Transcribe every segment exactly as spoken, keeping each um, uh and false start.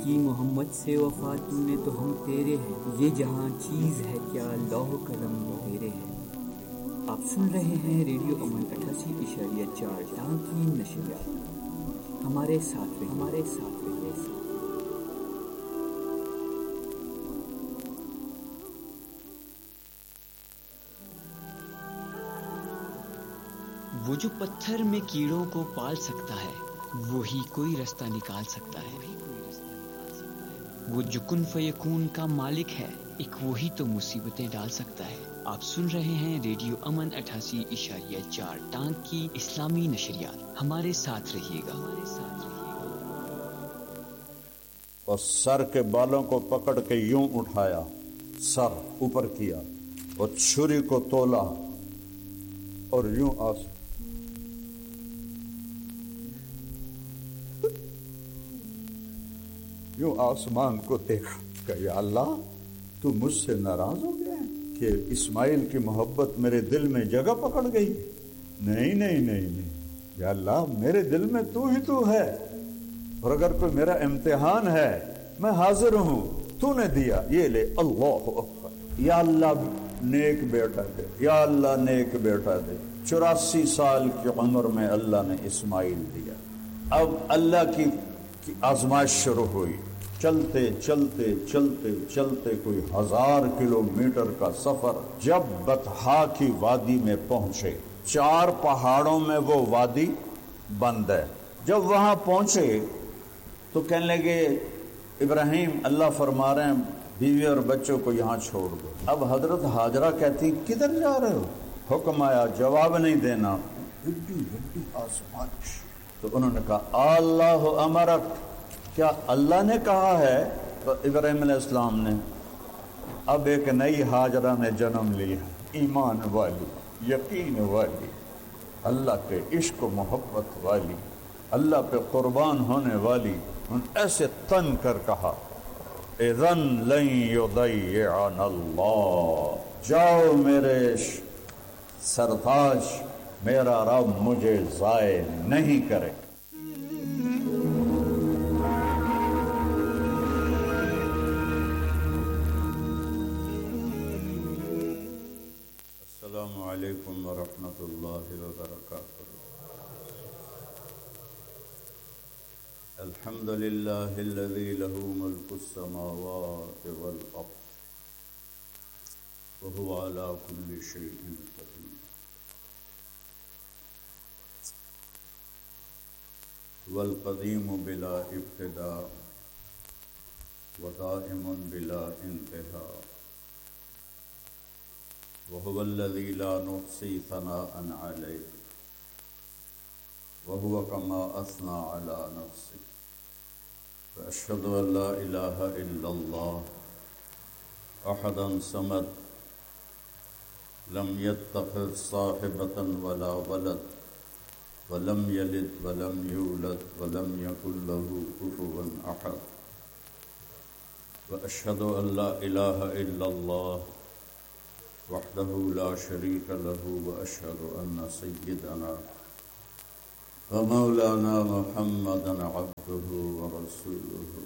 کی محمد سے وفا تو نے تو ہم تیرے ہیں، یہ جہاں چیز ہے کیا لوح قلم تیرے ہیں۔ آپ سن رہے ہیں ریڈیو امن اٹھاسی اشاریہ چار ٹانکی نشریات، ہمارے ساتھ رہیے، ہمارے ساتھ رہیے۔ وہ جو پتھر میں کیڑوں کو پال سکتا ہے وہی کوئی رستہ نکال سکتا ہے۔ وہ جو کن فیکون کا مالک ہے ایک وہی تو مصیبتیں ڈال سکتا ہے۔ آپ سن رہے ہیں ریڈیو امن اٹھاسی اشاریہ چار ٹانک کی اسلامی نشریات، ہمارے ساتھ رہیے گا، ہمارے ساتھ رہیے گا۔ اور سر کے بالوں کو پکڑ کے یوں اٹھایا، سر اوپر کیا اور چھری کو تولا اور یوں آس یوں آسمان کو دیکھا کہ یا اللہ تو مجھ سے ناراض ہو گیا ہے کہ اسماعیل کی محبت میرے دل میں جگہ پکڑ گئی؟ نہیں نہیں نہیں نہیں یا اللہ میرے دل میں تو ہی تو ہے، اور اگر کوئی میرا امتحان ہے میں حاضر ہوں، تو نے دیا، یہ لے اللہ اکبر، یا اللہ نیک بیٹا دے، یا اللہ نیک بیٹا دے۔ چوراسی سال کی عمر میں اللہ نے اسماعیل دیا۔ اب اللہ کی آزمائش شروع ہوئی، چلتے چلتے چلتے چلتے کوئی ہزار کلومیٹر کا سفر، جب بطحا کی وادی میں پہنچے، چار پہاڑوں میں وہ وادی بند ہے۔ جب وہاں پہنچے تو کہنے لگے ابراہیم اللہ فرما رہے ہیں بیوی اور بچوں کو یہاں چھوڑ دو۔ اب حضرت ہاجرہ کہتی کدھر جا رہے ہو؟ حکم آیا، جواب نہیں دینا، بڑی بڑی آزمائش۔ تو انہوں نے کہا اللہ امرک، کیا اللہ نے کہا ہے؟ تو ابراہیم علیہ السلام نے، اب ایک نئی ہاجرہ نے جنم لیا، ایمان والی، یقین والی، اللہ کے عشق و محبت والی، اللہ پہ قربان ہونے والی۔ ان ایسے تن کر کہا اذن لن یضیعنا اللہ، جاؤ میرے سرتاج، میرا رب مجھے ضائع نہیں کرے۔ السلام علیکم ورحمۃ اللہ وبرکاتہ۔ الحمد للہ الذی لہ ملک السماوات والارض وهو علی کل شیء قدیر، والقدیم بلا ابتداء ودائم بلا انتہاء، وهو الذی لا نحصی ثناء علیہ وهو كما اثنى على نفسه، واشهد ان لا اله الا الله احدا صمد لم يتخذ صاحبة ولا ولد ولم يلد ولم يولد ولم يكن له كفوا احد، واشهد ان لا اله الا الله وحده لا شريك له، واشهد ان سيدنا ومولانا محمدا عبده ورسوله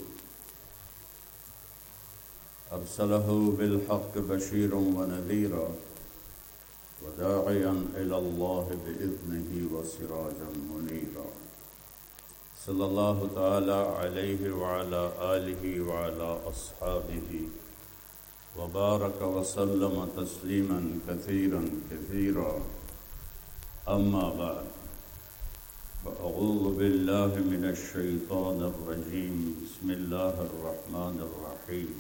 ارسله بالحق بشيرا ونذيرا وداعيا الى الله باذنه وسراجا منيرا، صلى الله تعالى عليه وعلى آله وعلى أصحابه وبارك وسلم تسليما كثيرا كثيرا، أما بعد، فأعوذ بالله من الشيطان الرجيم، بسم الله الرحمن الرحيم،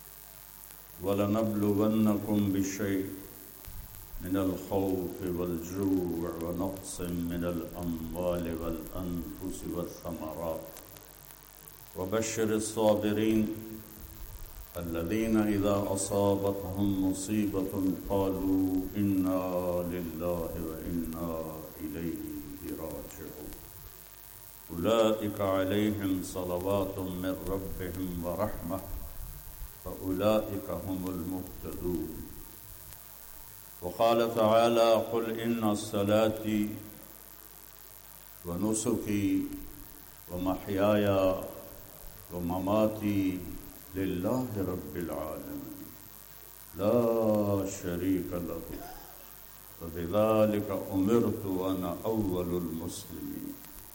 وَلَنَبْلُوَنَّكُمْ بِشَيْءٍ من الخوف والجوع ونقص من الأموال والأنفس والثمرات، وبشر الصابرين الذين إذا أصابتهم مصيبة قالوا إنا لله وإنا إليه راجعون، أولئك عليهم صلوات من ربهم ورحمة فأولئك هم المهتدون، وقال تعالى قل إن صلاتي ونسكي ومحياي ومماتی للہ رب العالمین لا شریک لہ وبذلک امرت وانا اول المسلمین.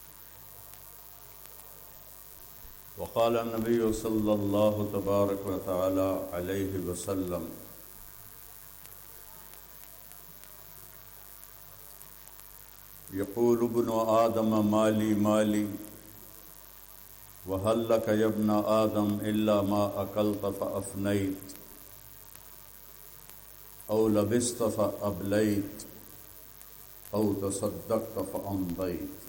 وقال النبی صلی اللہ تبارک و تعالی علیہ وسلم یقول ابن آدم مالی مالی وهل لك يا ابن آدم إلا ما أكلت فأفنيت أو لبست فأبليت أو تصدقت فأمضيت.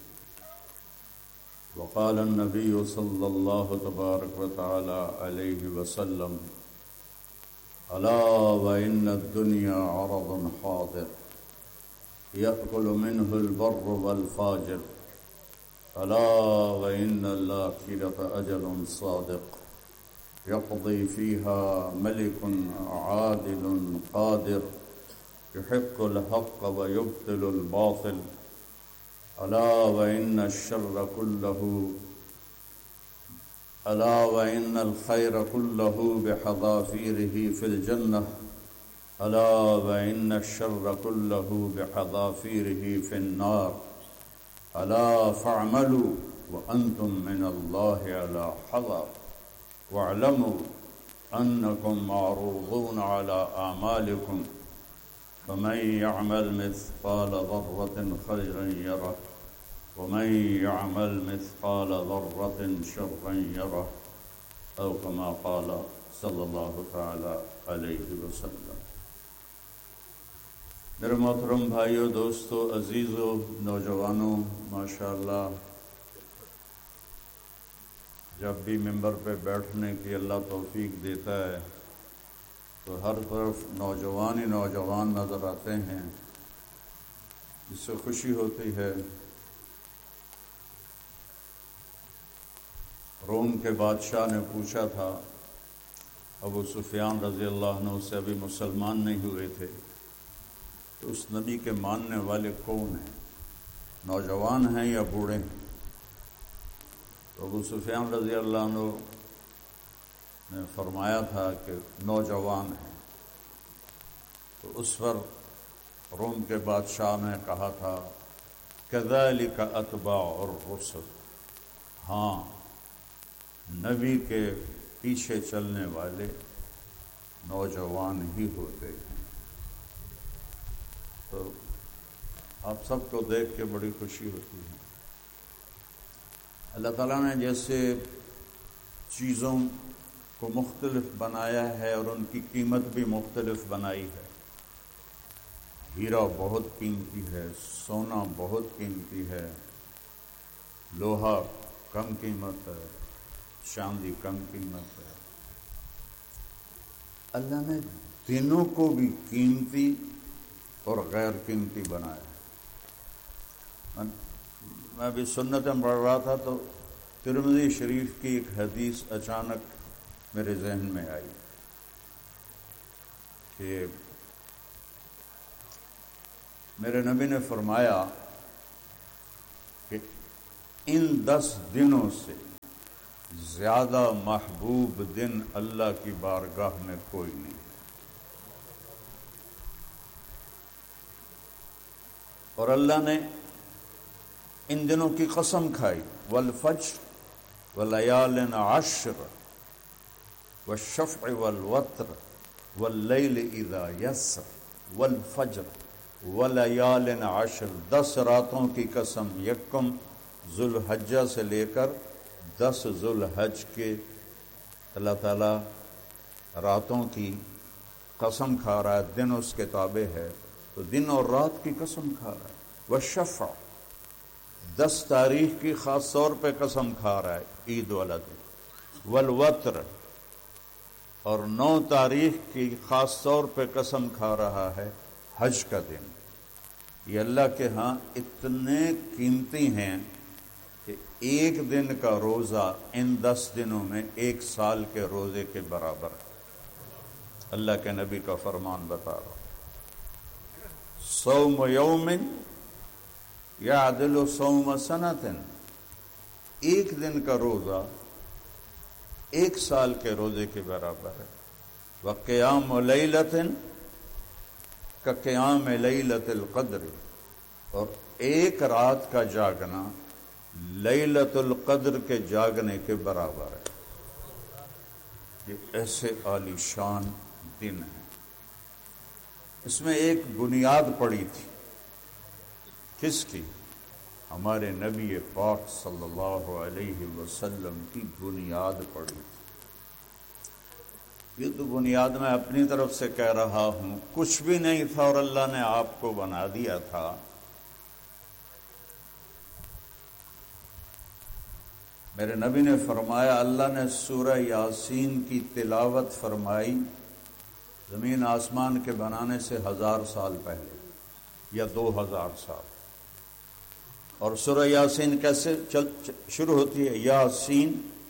وقال النبي صلى الله تبارك وتعالى عليه وسلم ألا وإن الدنيا عرض حاضر يأكل منه البر والفاجر ألا وإن الآخرة أجل صادق يقضي فيها ملك عادل قادر يحق الحق ويبطل الباطل ألا وإن الشر كله ألا وإن الخير كله بحذافيره في الجنة ألا وإن الشر كله بحذافيره في النار ألا فاعملوا وأنتم من الله على حذر واعلموا أنكم معروضون على أعمالكم فمن يعمل مثقال ذرة خيرا يره ومن يعمل مثقال ذرة شرا يره أو كما قال صلى الله تعالى عليه وسلم. میرے محترم بھائیو، دوستو، عزیزو، نوجوانوں، ماشاءاللہ جب بھی ممبر پہ بیٹھنے کی اللہ توفیق دیتا ہے تو ہر طرف نوجوان ہی نوجوان نظر آتے ہیں، جس سے خوشی ہوتی ہے. روم کے بادشاہ نے پوچھا تھا، ابو سفیان رضی اللہ عنہ سے ابھی مسلمان نہیں ہوئے تھے، تو اس نبی کے ماننے والے کون ہیں، نوجوان ہیں یا بوڑھے ہیں؟ تو ابو سفیان رضی اللہ عنہ نے فرمایا تھا کہ نوجوان ہیں. تو اس پر روم کے بادشاہ نے کہا تھا کذالک اتباع الرسل، ہاں نبی کے پیچھے چلنے والے نوجوان ہی ہوتے ہیں. تو آپ سب کو دیکھ کے بڑی خوشی ہوتی ہے. اللہ تعالیٰ نے جیسے چیزوں کو مختلف بنایا ہے اور ان کی قیمت بھی مختلف بنائی ہے. ہیرا بہت قیمتی ہے، سونا بہت قیمتی ہے، لوہا کم قیمت ہے، چاندی کم قیمت ہے. اللہ نے دنوں کو بھی قیمتی اور غیر قیمتی بنایا. میں بھی سنتیں پڑھ رہا تھا تو ترمذی شریف کی ایک حدیث اچانک میرے ذہن میں آئی کہ میرے نبی نے فرمایا کہ ان دس دنوں سے زیادہ محبوب دن اللہ کی بارگاہ میں کوئی نہیں. اور اللہ نے ان دنوں کی قسم کھائی، والفجر ولیال عشر والشفع والوتر واللیل اذا یسر والفجر ولیال عشر. دس راتوں کی قسم، یکم ذوالحجہ سے لے کر دس ذوالحج کے اللہ تعالیٰ راتوں کی قسم کھا رہا ہے. دن اس کے تابع ہے تو دن اور رات کی قسم کھا رہا ہے. والشفع، دس تاریخ کی خاص طور پہ قسم کھا رہا ہے، عید والا دن. والوتر، اور نو تاریخ کی خاص طور پہ قسم کھا رہا ہے، حج کا دن. یہ اللہ کے ہاں اتنے قیمتی ہیں کہ ایک دن کا روزہ ان دس دنوں میں ایک سال کے روزے کے برابر ہے. اللہ کے نبی کا فرمان بتا رہا، صوم یوم یعدل صوم سنۃ، ایک دن کا روزہ ایک سال کے روزے کے برابر ہے۔ وقیام لیلۃ کقیام لیلۃ القدر، اور ایک رات کا جاگنا لیلۃ القدر کے جاگنے کے برابر ہے۔ یہ ایسے عالی شان دن ہے۔ اس میں ایک بنیاد پڑی تھی، کس کی؟ ہمارے نبی پاک صلی اللہ علیہ وسلم کی بنیاد پڑی تھی۔ یہ تو بنیاد میں اپنی طرف سے کہہ رہا ہوں، کچھ بھی نہیں تھا اور اللہ نے آپ کو بنا دیا تھا۔ میرے نبی نے فرمایا، اللہ نے سورہ یاسین کی تلاوت فرمائی زمین آسمان کے بنانے سے ہزار سال پہلے یا دو ہزار سال۔ اور سورہ یاسین کیسے چل شروع ہوتی ہے؟ یاسین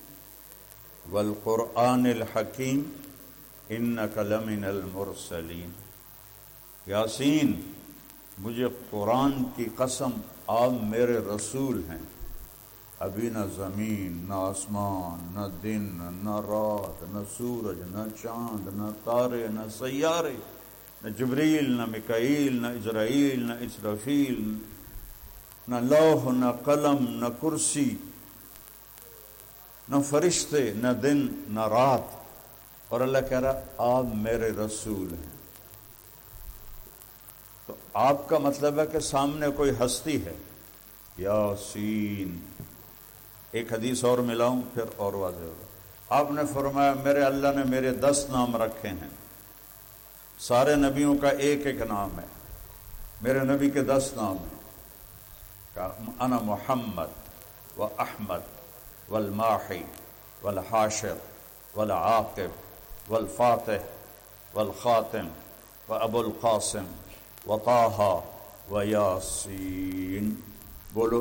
والقرآن الحکیم انک لمن المرسلین۔ یاسین، مجھے قرآن کی قسم، آپ میرے رسول ہیں۔ ابھی نہ زمین، نہ آسمان، نہ دن، نہ رات، نہ سورج، نہ چاند، نہ تارے، نہ سیارے، نہ جبریل، نہ میکائیل، نہ اسرائیل، نہ اسرافیل، نہ لوح، نہ قلم، نہ کرسی، نہ فرشتے، نہ دن، نہ رات، اور اللہ کہہ رہا آپ میرے رسول ہیں۔ تو آپ کا مطلب ہے کہ سامنے کوئی ہستی ہے۔ یاسین، ایک حدیث اور ملاؤں پھر اور واضح ہوگا۔ آپ نے فرمایا میرے اللہ نے میرے دس نام رکھے ہیں، سارے نبیوں کا ایک ایک نام ہے، میرے نبی کے دس نام ہیں۔ انا محمد و احمد والماحی والحاشر والعاقب والفاتح والخاتم و ابو القاسم و طٰہٰ و یاسین۔ بولو،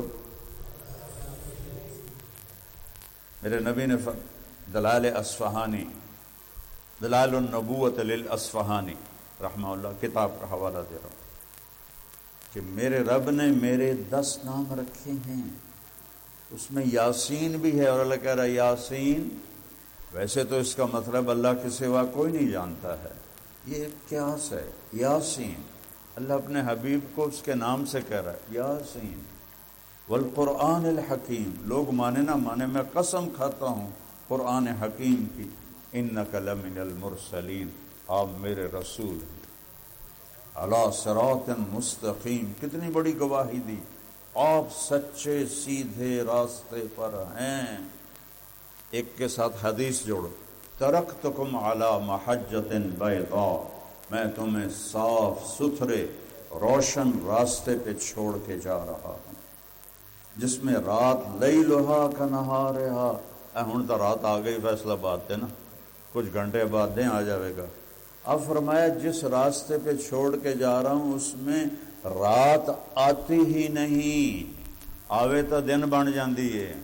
میرے نبی نے دلائل اصفہانی، دلائل النبوت للاصفہانی رحمہ اللہ کتاب کا حوالہ دے رہا ہوں کہ میرے رب نے میرے دس نام رکھے ہیں، اس میں یاسین بھی ہے۔ اور اللہ کہہ رہا ہے یاسین، ویسے تو اس کا مطلب اللہ کے سوا کوئی نہیں جانتا ہے، یہ ایک قیاس ہے۔ یاسین، اللہ اپنے حبیب کو اس کے نام سے کہہ رہا ہے یاسین والقرآن الحکیم۔ لوگ مانے نہ مانے، میں قسم کھاتا ہوں قرآن حکیم کی، انک لمن المرسلین، آپ میرے رسول ہیں، علی صراط مستقیم۔ کتنی بڑی گواہی دی، آپ سچے سیدھے راستے پر ہیں۔ ایک کے ساتھ حدیث جوڑو، ترکتکم علی محجۃ بیضاء، میں تمہیں صاف ستھرے روشن راستے پہ چھوڑ کے جا رہا ہوں، جس میں رات لیلھا کنہارھا۔ ہن تو رات آ گئی فیصلہ باد تے نا، کچھ گھنٹے بعد دیں آ جاوے گا۔ اب فرمایا جس راستے پہ چھوڑ کے جا رہا ہوں اس میں رات آتی ہی نہیں، آوے تو دن بن جاندی ہے۔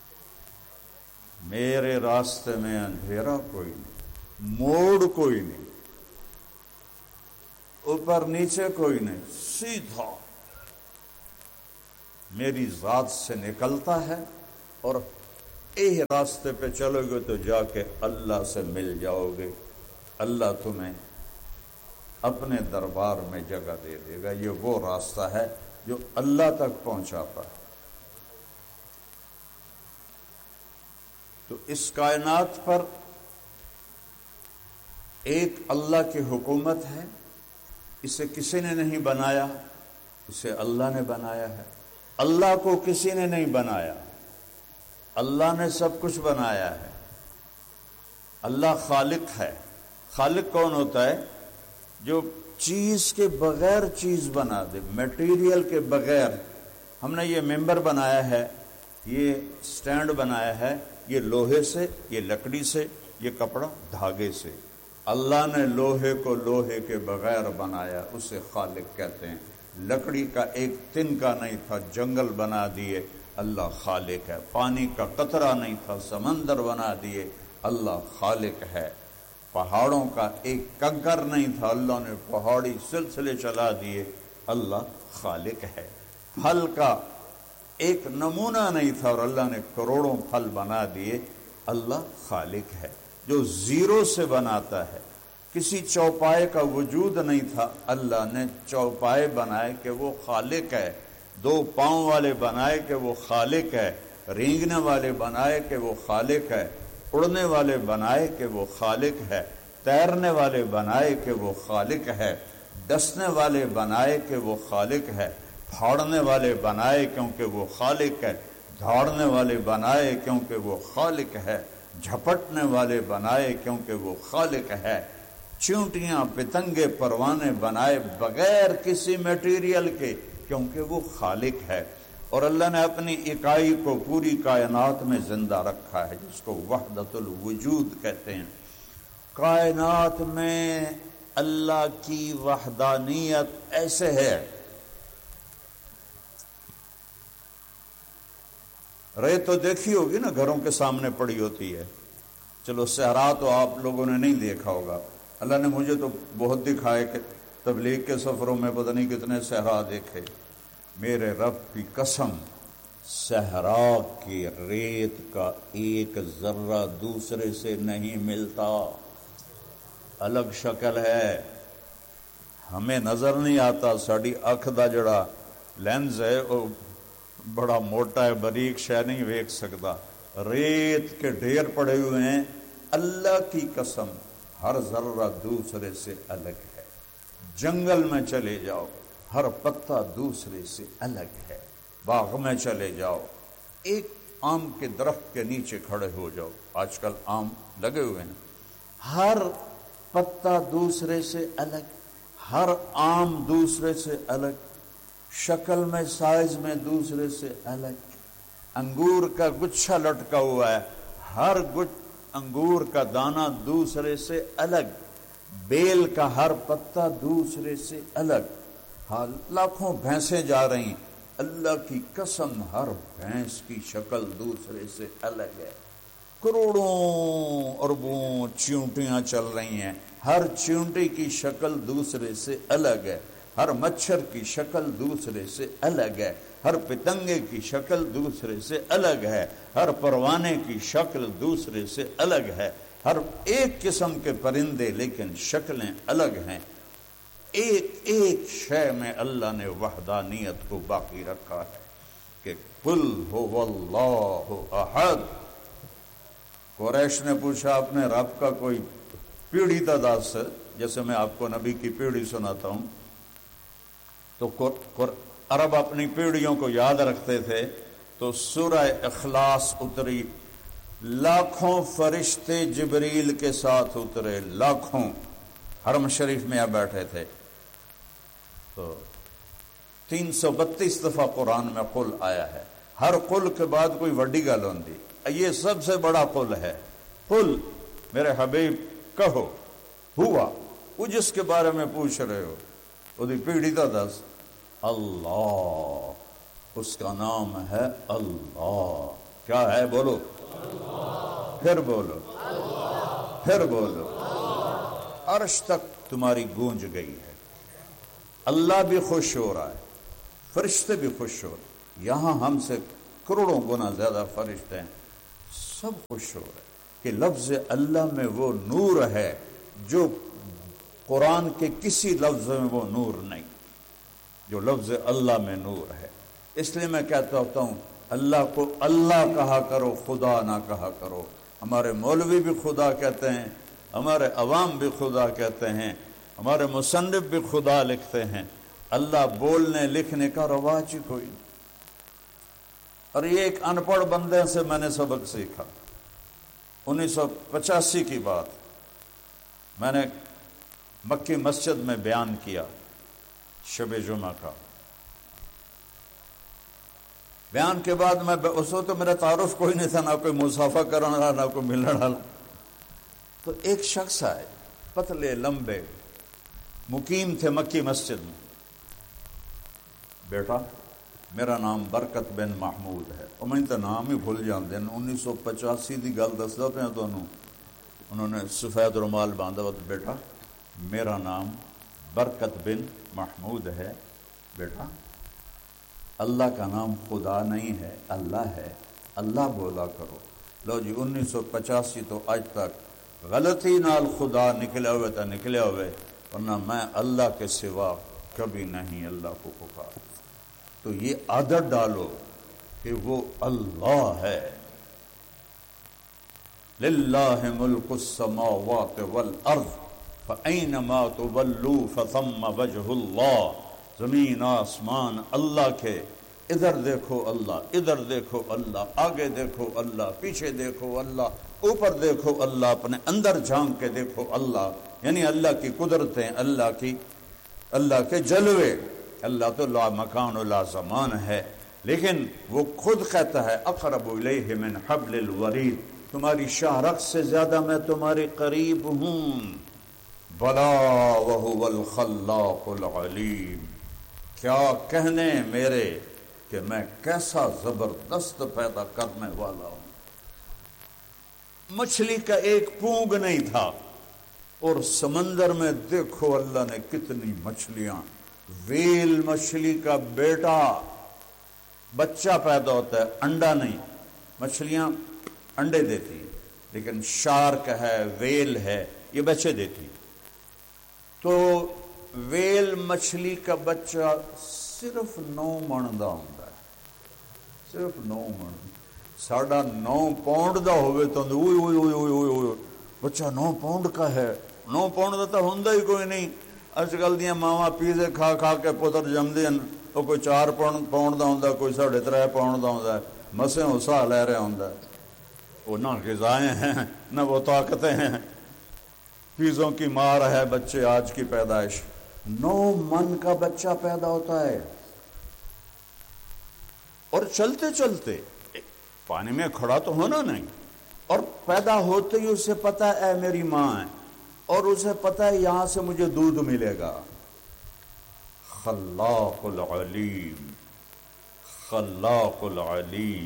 میرے راستے میں اندھیرا کوئی نہیں، موڑ کوئی نہیں، اوپر نیچے کوئی نہیں، سیدھا میری ذات سے نکلتا ہے، اور یہ راستے پہ چلو گے تو جا کے اللہ سے مل جاؤ گے، اللہ تمہیں اپنے دربار میں جگہ دے دے گا۔ یہ وہ راستہ ہے جو اللہ تک پہنچاتا ہے۔ تو اس کائنات پر ایک اللہ کی حکومت ہے، اسے کسی نے نہیں بنایا، اسے اللہ نے بنایا ہے۔ اللہ کو کسی نے نہیں بنایا، اللہ نے سب کچھ بنایا ہے۔ اللہ خالق ہے۔ خالق کون ہوتا ہے؟ جو چیز کے بغیر چیز بنا دے، میٹیریل کے بغیر۔ ہم نے یہ ممبر بنایا ہے، یہ سٹینڈ بنایا ہے، یہ لوہے سے، یہ لکڑی سے، یہ کپڑا دھاگے سے۔ اللہ نے لوہے کو لوہے کے بغیر بنایا، اسے خالق کہتے ہیں۔ لکڑی کا ایک تن کا نہیں تھا، جنگل بنا دیے، اللہ خالق ہے۔ پانی کا قطرہ نہیں تھا، سمندر بنا دیے، اللہ خالق ہے۔ پہاڑوں کا ایک کنکر نہیں تھا، اللہ نے پہاڑی سلسلے چلا دیے، اللہ خالق ہے۔ پھل کا ایک نمونہ نہیں تھا اور اللہ نے کروڑوں پھل بنا دیے، اللہ خالق ہے جو زیرو سے بناتا ہے. کسی چوپائے کا وجود نہیں تھا، اللہ نے چوپائے بنائے کہ وہ خالق ہے. دو پاؤں والے بنائے کہ وہ خالق ہے. رینگنے والے بنائے کہ وہ خالق ہے. اڑنے والے بنائے کہ وہ خالق ہے. تیرنے والے بنائے کہ وہ خالق ہے. ڈسنے والے بنائے کہ وہ خالق ہے. پھاڑنے والے بنائے کیونکہ وہ خالق ہے. دھاڑنے والے بنائے کیونکہ وہ خالق ہے. جھپٹنے والے بنائے کیونکہ وہ خالق ہے. چونٹیاں پتنگے پروانے بنائے بغیر کسی میٹیریل کے کیونکہ وہ خالق ہے. اور اللہ نے اپنی اکائی کو پوری کائنات میں زندہ رکھا ہے جس کو وحدت الوجود کہتے ہیں. کائنات میں اللہ کی وحدانیت ایسے ہے. رے تو دیکھی ہوگی نا، گھروں کے سامنے پڑی ہوتی ہے. چلو صحرا تو آپ لوگوں نے نہیں دیکھا ہوگا. اللہ نے مجھے تو بہت دکھائے کہ تبلیغ کے سفروں میں پتہ نہیں کتنے صحرا دیکھے. میرے رب کی قسم، صحرا کی ریت کا ایک ذرہ دوسرے سے نہیں ملتا. الگ شکل ہے، ہمیں نظر نہیں آتا. ساڑی اکھ دا جڑا لینز ہے وہ بڑا موٹا ہے، باریک شے نہیں ویکھ سکتا. ریت کے ڈھیر پڑے ہوئے ہیں. اللہ کی قسم ہر ذرہ دوسرے سے الگ ہے. جنگل میں چلے جاؤ، ہر پتا دوسرے سے الگ ہے. باغ میں چلے جاؤ، ایک آم کے درخت کے نیچے کھڑے ہو جاؤ، آج کل آم لگے ہوئے ہیں، ہر پتا دوسرے سے الگ، ہر آم دوسرے سے الگ، شکل میں سائز میں دوسرے سے الگ. انگور کا گچھا لٹکا ہوا ہے، ہر گچھ انگور کا دانہ دوسرے سے الگ. بیل کا ہر پتا دوسرے سے الگ. ہاں لاکھوں بھینسیں جا رہی ہیں، اللہ کی قسم ہر بھینس کی شکل دوسرے سے الگ ہے. کروڑوں اربوں چیونٹیاں چل رہی ہیں، ہر چیونٹی کی شکل دوسرے سے الگ ہے. ہر مچھر کی شکل دوسرے سے الگ ہے. ہر پتنگے کی شکل دوسرے سے الگ ہے. ہر پروانے کی شکل دوسرے سے الگ ہے. ہر ایک قسم کے پرندے لیکن شکلیں الگ ہیں. ایک ایک شے میں اللہ نے وحدانیت کو باقی رکھا ہے کہ قل هو اللہ احد. قریش نے پوچھا اپنے رب کا کوئی پیڑھی تداس، جیسے میں آپ کو نبی کی پیڑھی سناتا ہوں تو عرب اپنی پیڑھیوں کو یاد رکھتے تھے. تو سورہ اخلاص اتری، لاکھوں فرشتے جبریل کے ساتھ اترے، لاکھوں حرم شریف میں آ بیٹھے تھے. تو تین سو بتیس دفعہ قرآن میں قل آیا ہے. ہر قل کے بعد کوئی وڈی گل ہوندی، یہ سب سے بڑا قل ہے. قل میرے حبیب کہو، ہوا وہ جس کے بارے میں پوچھ رہے ہو وہ پیڑھی تا دس. اللہ، اس کا نام ہے اللہ. کیا ہے؟ بولو اللہ. پھر بولو اللہ. پھر بولو اللہ. عرش تک تمہاری گونج گئی ہے. اللہ بھی خوش ہو رہا ہے، فرشتے بھی خوش ہو رہے ہیں. یہاں ہم سے کروڑوں گنا زیادہ فرشتے ہیں، سب خوش ہو رہے ہیں کہ لفظ اللہ میں وہ نور ہے جو قرآن کے کسی لفظ میں وہ نور نہیں، جو لفظ اللہ میں نور ہے. اس لیے میں کہتا ہوتا ہوں اللہ کو اللہ کہا کرو، خدا نہ کہا کرو. ہمارے مولوی بھی خدا کہتے ہیں، ہمارے عوام بھی خدا کہتے ہیں، ہمارے مصنف بھی خدا لکھتے ہیں. اللہ بولنے لکھنے کا رواج ہی کوئی نہیں. اور یہ ایک ان پڑھ بندے سے میں نے سبق سیکھا. انیس سو پچاسی کی بات، میں نے مکی مسجد میں بیان کیا شب جمعہ کا. بیان کے بعد میں اس وقت تو میرا تعارف کوئی نہیں تھا، نہ کوئی مصافحہ کرنے والا نہ کوئی ملنے والا. تو ایک شخص آئے، پتلے لمبے، مقیم تھے مکی مسجد میں. بیٹا میرا نام برکت بن محمود ہے. اور میں تو نام ہی بھول جاندے ہیں. انیس سو پچاسی کی گل دسدا پیا تانوں. انہوں نے سفید رومال باندھا. بیٹا میرا نام برکت بن محمود ہے. بیٹا اللہ کا نام خدا نہیں ہے، اللہ ہے. اللہ بولا کرو. لو جی انیس سو پچاسی تو آج تک غلطی نال خدا نکلے ہوئے تو نکلے ہوئے، ورنہ میں اللہ کے سوا کبھی نہیں اللہ کو پکار۔ تو یہ عادت ڈالو کہ وہ اللہ ہے۔ للہ ملک السماوات والارض فأینما تولوا فثم وجہ اللہ۔ زمین آسمان اللہ کے، ادھر دیکھو اللہ، ادھر دیکھو اللہ، آگے دیکھو اللہ، پیچھے دیکھو اللہ، اوپر دیکھو اللہ، اپنے اندر جھانک کے دیکھو اللہ، یعنی اللہ کی قدرتیں، اللہ کی اللہ کے جلوے۔ اللہ تو لا مکان و لا زمان ہے، لیکن وہ خود کہتا ہے اقرب الیہ من حبل الورید، تمہاری شاہ رخ سے زیادہ میں تمہارے قریب ہوں۔ بلا وہو الخلاق العلیم، کیا کہنے میرے کہ میں کیسا زبردست پیدا کرنے والا ہوں۔ مچھلی کا ایک پونگ نہیں تھا، اور سمندر میں دیکھو اللہ نے کتنی مچھلیاں۔ ویل مچھلی کا بیٹا، بچہ پیدا ہوتا ہے، انڈا نہیں۔ مچھلیاں انڈے دیتی ہیں، لیکن شارک ہے، ویل ہے، یہ بچے دیتی۔ تو ویل مچھلی کا بچہ صرف نو من دا ہوندا ہے، صرف نو من۔ ساڑھا نو پاؤنڈ دا ہوئے تو اوئے اوئے اوئے اوئے اوئے بچہ نو پاؤنڈ کا ہے۔ نو پاؤنڈ دا تو ہوندا ہی کوئی نہیں۔ اج کل دیاں ماواں پیزے کھا کھا کے پتر جمدے ہیں، وہ کوئی چار پاؤنڈ پاؤنڈ دا ہوندا، کوئی ساڑھے ترے پاؤنڈ دا ہوندا ہے، مسیں حصہ لے رہا ہوندا ہے۔ وہ نہ غذائیں ہیں نہ وہ طاقتیں ہیں، پیزوں کی مار ہے بچے آج کی پیدائش۔ نو من کا بچہ پیدا ہوتا ہے، اور چلتے چلتے پانی میں کھڑا تو ہونا نہیں، اور پیدا ہوتے ہی اسے پتا ہے اے میری ماں ہے، اور اسے پتا ہے یہاں سے مجھے دودھ ملے گا۔ خلاق العلیم، خلاق العلیم۔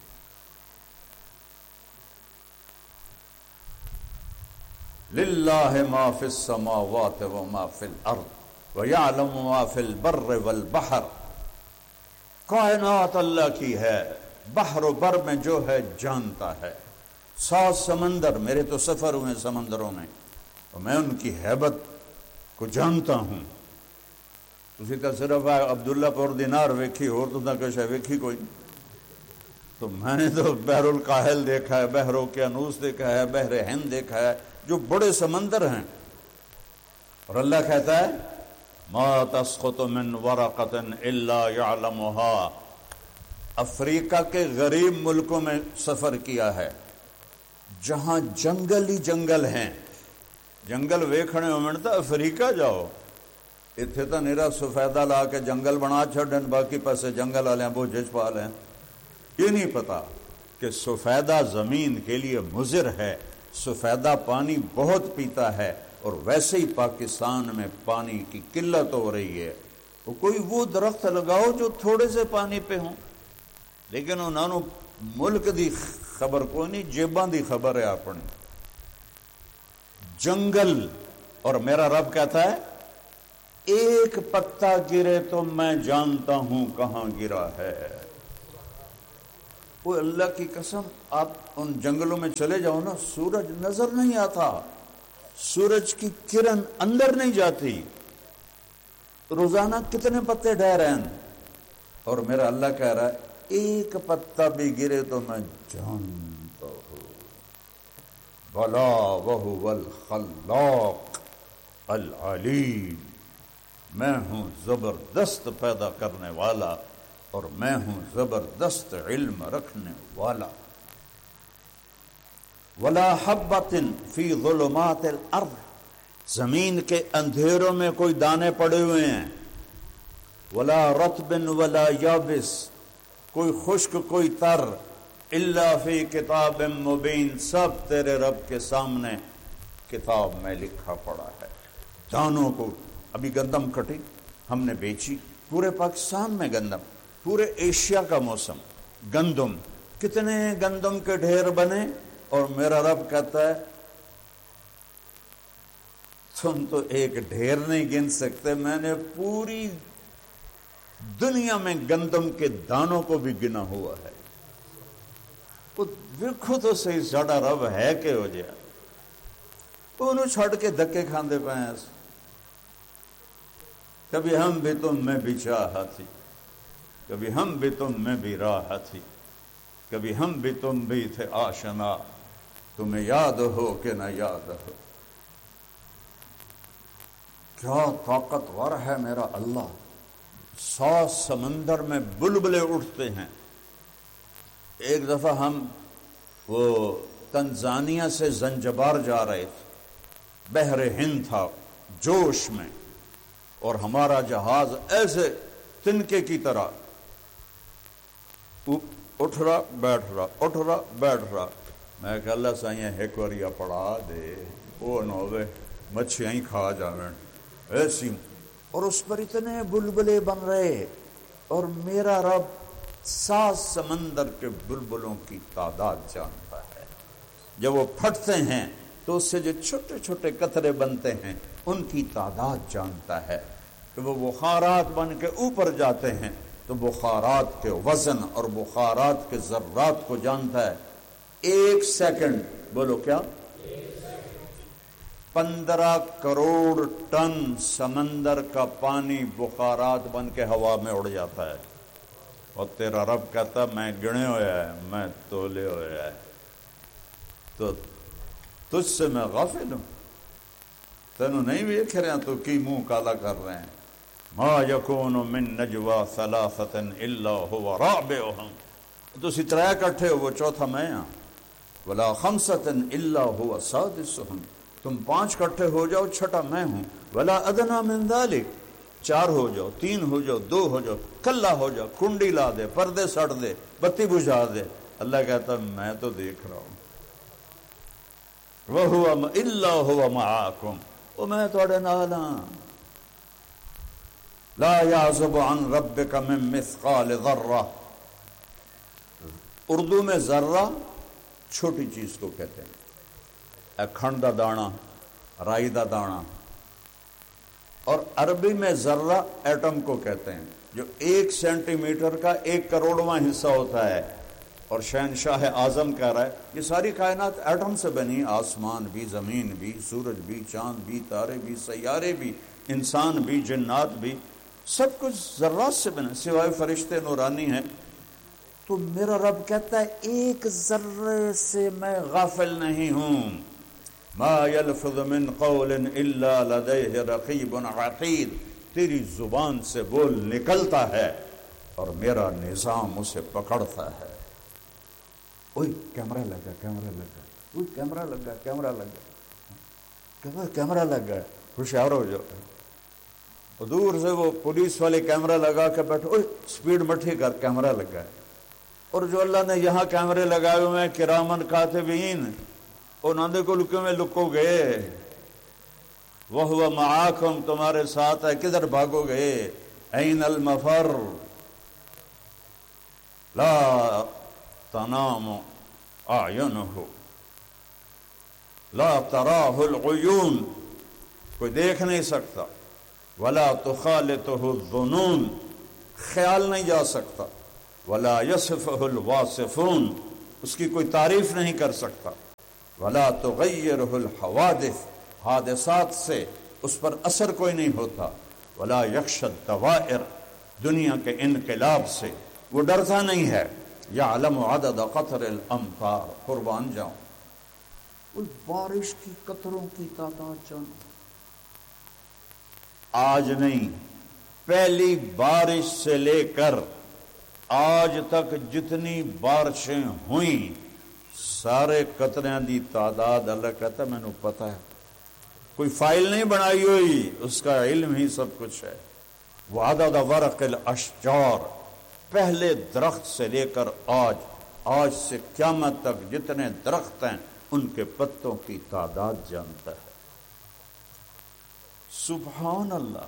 للہ ما فی السماوات وما فی الارض ویعلم ما فی البر والبحر۔ کائنات اللہ کی ہے، بحر و بر میں جو ہے جانتا ہے۔ سات سمندر، میرے تو سفر ہوئے سمندروں میں، اور میں ان کی ہیبت کو جانتا ہوں۔ اسی کا صرف عبداللہ پور دینار ویکھی، اور تو نہ کچھ ہے ویکھی کوئی۔ تو میں نے تو بحر الکاہل دیکھا ہے، بحر اوقیانوس دیکھا ہے، بحر ہند دیکھا ہے، جو بڑے سمندر ہیں۔ اور اللہ کہتا ہے ما تسقط من ورقۃ الا یعلمها۔ افریقہ کے غریب ملکوں میں سفر کیا ہے، جہاں جنگل ہی جنگل ہیں۔ جنگل ویکھنے ہومن تو افریقہ جاؤ، اتنے تو نیرا سفیدہ لا کے جنگل بنا چھڑن، باقی پاسے جنگل والے بوجھ پا لیں۔ یہ نہیں پتا کہ سفیدہ زمین کے لیے مضر ہے، سفیدہ پانی بہت پیتا ہے، اور ویسے ہی پاکستان میں پانی کی قلت ہو رہی ہے۔ تو کوئی وہ درخت لگاؤ جو تھوڑے سے پانی پہ ہوں، لیکن انہوں نے ملک دی خبر کوئی نہیں، جیباں دی خبر ہے اپنی۔ جنگل، اور میرا رب کہتا ہے ایک پتا گرے تو میں جانتا ہوں کہاں گرا ہے۔ وہ اللہ کی قسم، آپ ان جنگلوں میں چلے جاؤ نا، سورج نظر نہیں آتا، سورج کی کرن اندر نہیں جاتی۔ روزانہ کتنے پتے ڈہ رہے ہیں، اور میرا اللہ کہہ رہا ہے ایک پتا بھی گرے تو میں جانتا ہوں۔ بلا وہو الخلاق العلیم، میں ہوں زبردست پیدا کرنے والا، اور میں ہوں زبردست علم رکھنے والا۔ ولا حبۃ فی ظلمات الارض، زمین کے اندھیروں میں کوئی دانے پڑے ہوئے ہیں۔ ولا رطب ولا یابس، کوئی خشک کوئی تر، الا فی کتاب مبین، سب تیرے رب کے سامنے کتاب میں لکھا پڑا ہے۔ دانوں کو، ابھی گندم کٹی ہم نے بیچی، پورے پاکستان میں گندم، پورے ایشیا کا موسم گندم، کتنے گندم کے ڈھیر بنے، اور میرا رب کہتا ہے تم تو ایک ڈھیر نہیں گن سکتے، میں نے پوری دنیا میں گندم کے دانوں کو بھی گنا ہوا ہے۔ دیکھو تو صحیح ساڈا رب ہے کہو جہا، انہوں چھڑ کے دھکے کھاندے پے ہیں۔ کبھی ہم بھی تم میں بھی چاہا تھی، کبھی ہم بھی تم میں بھی راہ تھی، کبھی ہم بھی تم بھی تھے آشنا، تمہیں یاد ہو کہ نہ یاد ہو۔ کیا طاقتور ہے میرا اللہ، سات سمندر میں بلبلے اٹھتے ہیں۔ ایک دفعہ ہم وہ تنزانیہ سے زنجبار جا رہے تھے، بحر ہند تھا جوش میں، اور ہمارا جہاز ایسے تنکے کی طرح اٹھ رہا بیٹھ رہا اٹھ رہا بیٹھ رہا۔ میں کہ اللہ سائیں ایک واریا پڑھا دے، وہ نہ ہوئے مچھیاں ہی کھا جاویں ایسی، اور اس پر اتنے بلبلے بن رہے، اور میرا رب سات سمندر کے بلبلوں کی تعداد جانتا ہے۔ جب وہ پھٹتے ہیں تو اس سے جو چھوٹے چھوٹے قطرے بنتے ہیں ان کی تعداد جانتا ہے، کہ وہ بخارات بن کے اوپر جاتے ہیں تو بخارات کے وزن اور بخارات کے ذرات کو جانتا ہے۔ ایک سیکنڈ بولو کیا، پندرہ کروڑ ٹن سمندر کا پانی بخارات بن کے ہوا میں اڑ جاتا ہے، اور تیرا رب کہتا میں گنے ہویا ہے، میں تولے ہویا ہے، تو تجھ سے میں غافل ہوں، تینوں نہیں ویکھ رہے ہیں تو کی منہ کالا کر رہے ہیں۔ ما یکون من نجوا ثلاثۃ الا هو رابعهم، تسی ترے اکٹھے ہو وہ چوتھا میں ہاں، ولا خمسۃ الا هو سادسهم، تم پانچ کٹھے ہو جاؤ چھٹا میں ہوں، ولا ادنی من ذلک، چار ہو جاؤ، تین ہو جاؤ، دو ہو جاؤ، کلا ہو جاؤ، کنڈی لا دے، پردے سڑ دے، بتی بجھا دے، اللہ کہتا میں تو دیکھ رہا ہوں۔ وَهُوَ إِلَّا هُوَ مَعَاكُمْ، وہ میں تھوڑے نال ہاں۔ لا يعزب عن ربك من مثقال ذرہ، اردو میں ذرہ چھوٹی چیز کو کہتے ہیں، کھنڈ دا دانا، رائی دا دانا، اور عربی میں ذرہ ایٹم کو کہتے ہیں، جو ایک سینٹی میٹر کا ایک کروڑواں حصہ ہوتا ہے، اور شہنشاہ اعظم کہہ رہا ہے یہ ساری کائنات ایٹم سے بنی، آسمان بھی، زمین بھی، سورج بھی، چاند بھی، تارے بھی، سیارے بھی، انسان بھی، جنات بھی، سب کچھ ذرات سے بنا، سوائے فرشتے نورانی ہیں۔ تو میرا رب کہتا ہے ایک ذرے سے میں غافل نہیں ہوں۔ ما یلفظ من قول الا لدیہ رقیب عتید، تیری زبان سے بول نکلتا ہے اور میرا نظام اسے پکڑتا ہے۔ اوئی کیمرہ لگا کیمرہ لگا اوئی کیمرہ لگا کیمرہ لگا کیمرہ لگا، ہوشیار ہو جاؤ۔ دور سے وہ پولیس والے کیمرہ لگا کے بیٹھو، اوئی سپیڈ مٹھی کر، کیمرہ لگا ہے۔ اور جو اللہ نے یہاں کیمرے لگائے ہوئے ہیں کرامن کاتبین، انہوں نے کو لکے میں لکو گئے، وَهُوَ مَعَاكُمْ، تمہارے ساتھ ہے، کدھر بھاگو گئے؟ اَيْنَ الْمَفَرُّ لَا تَنَامُ أَعْيُنُهُ لَا تَرَاهُ الْعُيُونُ، کوئی دیکھ نہیں سکتا، وَلَا تُخَالِطُهُ الظُّنُونَ، خیال نہیں جا سکتا، وَلَا يَصِفُهُ الْوَاصِفُونَ، اس کی کوئی تعریف نہیں کر سکتا، وَلَا تُغَيِّرُهُ الْحَوَادِث، حادثات سے اس پر اثر کوئی نہیں ہوتا، وَلَا يَخْشَى الدَّوَائِرَ، دنیا کے انقلاب سے وہ ڈرتا نہیں ہے، يَعْلَمُ عَدَدَ قَطْرِ الْأَمْطَارِ، قربان جاؤں وہ بارش کی قطروں کی تعداد جانو۔ آج نہیں، پہلی بارش سے لے کر آج تک جتنی بارشیں ہوئیں سارے قطریاں دی تعداد اللہ کہتا ہے میں نے پتہ ہے، کوئی فائل نہیں بنائی ہوئی، اس کا علم ہی سب کچھ ہے۔ وعدد ورق الاشجار، پہلے درخت سے لے کر آج آج سے قیامت تک جتنے درخت ہیں ان کے پتوں کی تعداد جانتا ہے۔ سبحان اللہ۔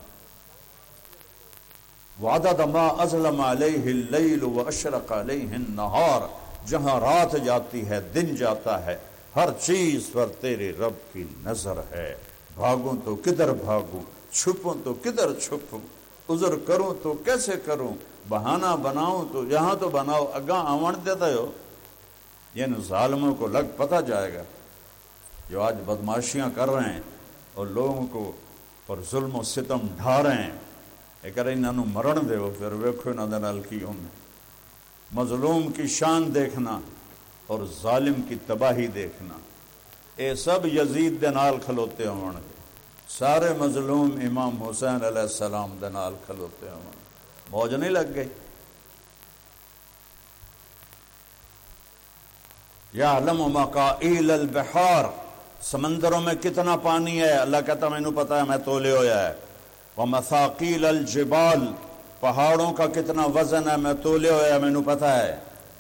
وعدد ما اظلم علیہ اللیل واشرق علیہ النہار، جہاں رات جاتی ہے دن جاتا ہے، ہر چیز پر تیرے رب کی نظر ہے۔ بھاگوں تو کدھر بھاگوں، چھپوں تو کدھر چھپوں، عذر کروں تو کیسے کروں، بہانہ بناؤں تو یہاں تو بناؤ، اگاں آون دیتا ہو ان ظالموں کو لگ پتہ جائے گا جو آج بدماشیاں کر رہے ہیں اور لوگوں کو اور ظلم و ستم ڈھا رہے ہیں، اگر انہوں مرن دے پھر ویکھو انہوں دے نال کی ہونا۔ مظلوم کی شان دیکھنا اور ظالم کی تباہی دیکھنا، اے سب یزید دے نال کھلوتے ہون گے، سارے مظلوم امام حسین علیہ السلام دے نال کھلوتے ہون گے۔ موج نہیں لگ گئی؟ یعلم مقائل البحار، سمندروں میں کتنا پانی ہے اللہ کہتا میں نے پتا ہے، میں تولے ہویا ہے۔ ومثاقیل الجبال، پہاڑوں کا کتنا وزن ہے میں تولے ہویا ہے، میں نے پتا ہے۔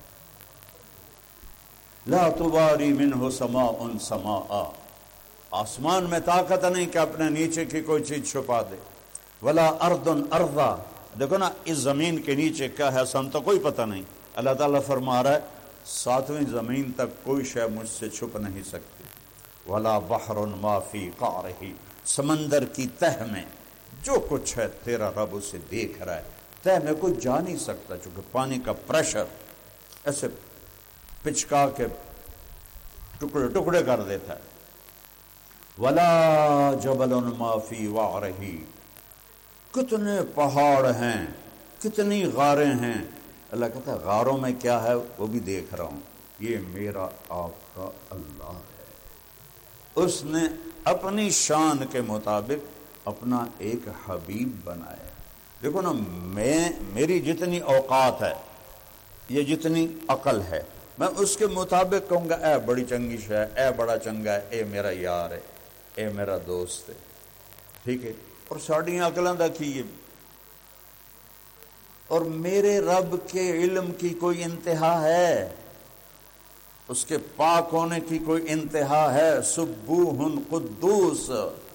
لا تباری منہ سماء سماء، آسمان میں طاقت نہیں کہ اپنے نیچے کی کوئی چیز چھپا دے۔ ولا ارض ارضا، دیکھو نا اس زمین کے نیچے کیا ہے ہم تو کوئی پتہ نہیں۔ اللہ تعالیٰ فرما رہا ہے ساتویں زمین تک کوئی شے مجھ سے چھپ نہیں سکتی۔ ولا بحر ما فی قعرہ، سمندر کی تہ میں جو کچھ ہے تیرا رب اسے دیکھ رہا ہے، تہ میں کوئی جا نہیں سکتا چونکہ پانی کا پریشر ایسے پچکا کے ٹکڑے ٹکڑے کر دیتا ہے۔ ولا جبل ما فی وعرہ، کتنے پہاڑ ہیں کتنی غاریں ہیں، اللہ کہتا ہے غاروں میں کیا ہے وہ بھی دیکھ رہا ہوں۔ یہ میرا آپ کا اللہ ہے، اس نے اپنی شان کے مطابق اپنا ایک حبیب بنایا۔ دیکھو نا میں میری جتنی اوقات ہے، یہ جتنی عقل ہے، میں اس کے مطابق کہوں گا اے بڑی چنگی شے ہے، اے بڑا چنگا ہے، اے میرا یار ہے، اے میرا دوست ہے، ٹھیک ہے۔ اور ساڑیاں عقلاں دا کی ہے، اور میرے رب کے علم کی کوئی انتہا ہے، اس کے پاک ہونے کی کوئی انتہا ہے۔ سبوح قدوس،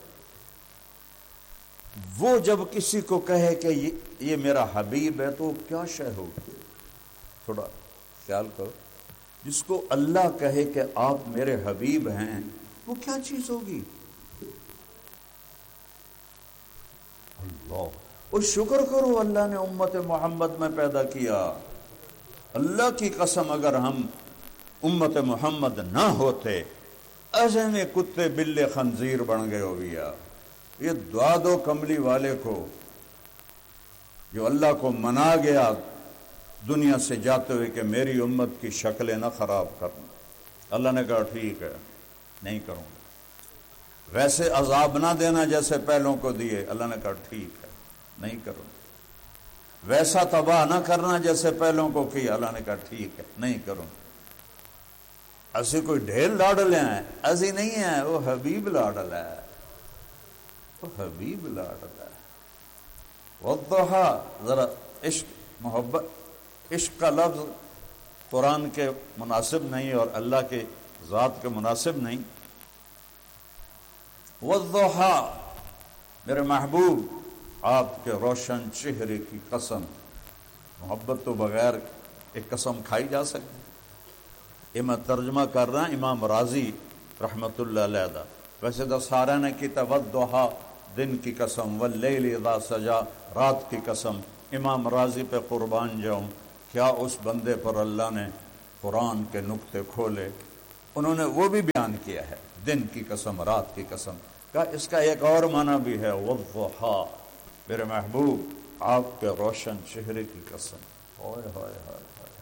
وہ جب کسی کو کہے کہ یہ میرا حبیب ہے تو کیا شے ہوگی؟ تھوڑا خیال کرو، جس کو اللہ کہے کہ آپ میرے حبیب ہیں وہ کیا چیز ہوگی؟ اللہ، اور شکر کرو اللہ نے امت محمد میں پیدا کیا۔ اللہ کی قسم اگر ہم امت محمد نہ ہوتے ایسے میں کتے بلے خنزیر بن گئے ہو گیا۔ یہ دعا دو کملی والے کو جو اللہ کو منا گیا دنیا سے جاتے ہوئے کہ میری امت کی شکلیں نہ خراب کرنا۔ اللہ نے کہا ٹھیک ہے نہیں کروں گا۔ ویسے عذاب نہ دینا جیسے پہلوں کو دیے، اللہ نے کہا ٹھیک ہے نہیں کروں گا۔ ویسا تباہ نہ کرنا جیسے پہلوں کو کیا، اللہ نے کہا ٹھیک ہے نہیں کروں گا۔ ایسے کوئی ڈھیر لاڈلے ہیں، ایسی نہیں ہے، وہ حبیب لاڈل ہے، وہ حبیب لاڈل ہے۔ والضحیٰ، ذرا عشق محبت، عشق کا لفظ قرآن کے مناسب نہیں اور اللہ کے ذات کے مناسب نہیں۔ والضحیٰ، میرے محبوب آپ کے روشن چہرے کی قسم۔ محبت تو بغیر ایک قسم کھائی جا سکتی؟ یہ میں ترجمہ کر رہا ہوں امام راضی رحمت اللہ علیہ دا، ویسے تو سارا نے کہتا والضحیٰ دن کی قسم، واللیل اذا سجا رات کی قسم۔ امام راضی پہ قربان جاؤں، کیا اس بندے پر اللہ نے قرآن کے نقطے کھولے، انہوں نے وہ بھی بیان کیا ہے، دن کی قسم رات کی قسم کا۔ اس کا ایک اور معنی بھی ہے والضحیٰ، میرے محبوب آپ کے روشن چہرے کی قسم۔ ہوئے ہوئے ہوئے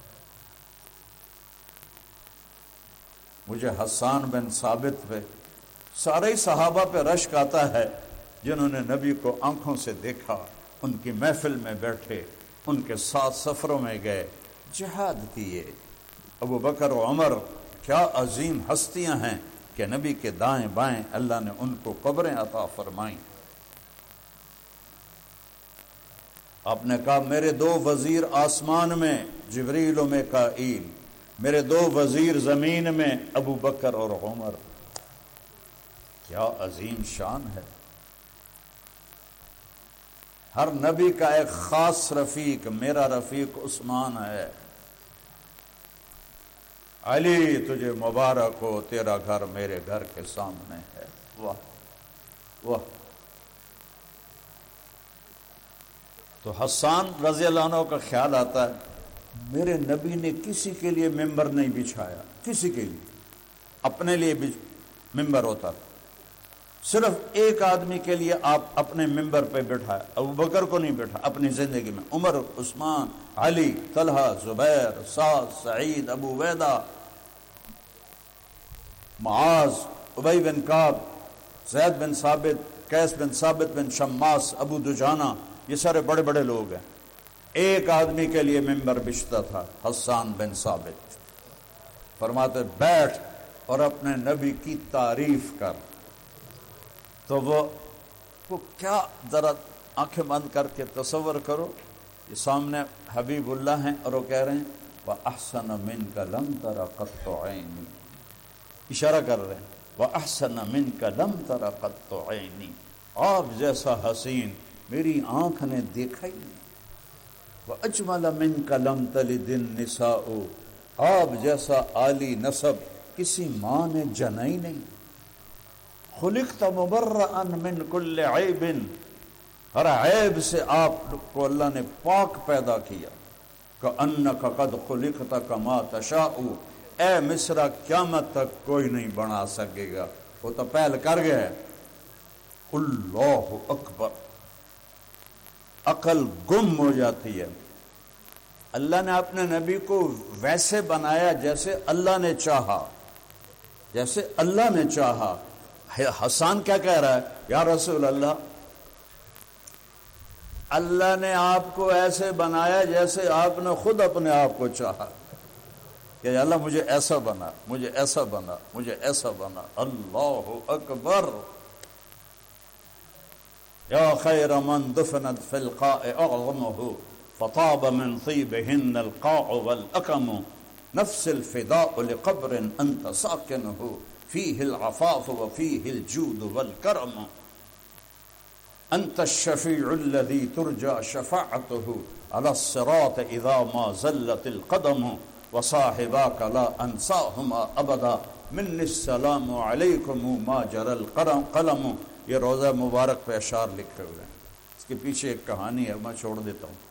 مجھے حسان بن ثابت پہ، سارے ہی صحابہ پہ رشک آتا ہے جنہوں نے نبی کو آنکھوں سے دیکھا، ان کی محفل میں بیٹھے، ان کے ساتھ سفروں میں گئے، جہاد کیے۔ ابو بکر و عمر کیا عظیم ہستیاں ہیں کہ نبی کے دائیں بائیں اللہ نے ان کو قبریں عطا فرمائیں۔ آپ نے کہا میرے دو وزیر آسمان میں جبریل و میکائیل، میرے دو وزیر زمین میں ابو بکر اور عمر۔ کیا عظیم شان ہے۔ ہر نبی کا ایک خاص رفیق، میرا رفیق عثمان ہے۔ علی تجھے مبارک ہو، تیرا گھر میرے گھر کے سامنے ہے۔ واہ واہ۔ تو حسان رضی اللہ عنہ کا خیال آتا ہے میرے نبی نے کسی کے لیے ممبر نہیں بچھایا، کسی کے لیے، اپنے لیے ممبر ہوتا تھا، صرف ایک آدمی کے لیے آپ اپنے ممبر پہ بٹھایا، ابو بکر کو نہیں بٹھا اپنی زندگی میں، عمر، عثمان، علی، طلحہ، زبیر، سعد، سعید، ابو عبیدہ، معاذ، ابی بن کعب، زید بن ثابت، قیس بن ثابت بن شماس، ابو دجانہ، یہ سارے بڑے بڑے لوگ ہیں۔ ایک آدمی کے لیے ممبر بچھتا تھا، حسان بن ثابت، فرماتے بیٹھ اور اپنے نبی کی تعریف کر۔ تو وہ وہ کیا، ذرا آنکھیں بند کر کے تصور کرو، یہ سامنے حبیب اللہ ہیں اور وہ کہہ رہے ہیں وَأَحْسَنَ مِنْكَ لَمْ تَرَ قَطُّ عَيْنِي، اشارہ کر رہے ہیں وَأَحْسَنَ مِنْكَ لَمْ تَرَ قَطُّ عَيْنِي، آپ جیسا حسین میری آنکھ نے دیکھا ہی نہیں۔ وَأَجْمَلَ مِنْكَ لَمْ تَلِدِ النِّسَاءُ، آپ جیسا عالی نسب کسی ماں نے جنا ہی نہیں۔ خلقت مبرئا من کل عیب، ہر عیب سے آپ کو اللہ نے پاک پیدا کیا۔ کأنک قد خلقت کما تشاء، اے مصرع قیامت تک کوئی نہیں بنا سکے گا، وہ تو پہل کر گیا ہے۔ اللہ اکبر، عقل گم ہو جاتی ہے۔ اللہ نے اپنے نبی کو ویسے بنایا جیسے اللہ نے چاہا، جیسے اللہ نے چاہا۔ حسان کیا کہہ رہا ہے؟ یا رسول اللہ، اللہ نے آپ کو ایسے بنایا جیسے آپ نے خود اپنے آپ کو چاہا کہ اللہ مجھے ایسا بنا، مجھے ایسا بنا، مجھے ایسا بنا۔ اللہ اکبر۔ یا خیر من دفنت فی القاع اعظمہ فطاب من طیبہن القاع والاکم، نفس الفداء لقبر انت ساکنہ فیہ العفاف وفیہ الجود والکرم، انت الشفیع الذی ترجى شفاعته علی الصراط اذا ما زلت القدم، وصاحباک لا انساہما ابدا منی السلام علیکم ما جرى القلم۔ یہ روزہ مبارک پہ اشعار لکھے ہوئے ہیں، اس کے پیچھے ایک کہانی ہے، میں چھوڑ دیتا ہوں۔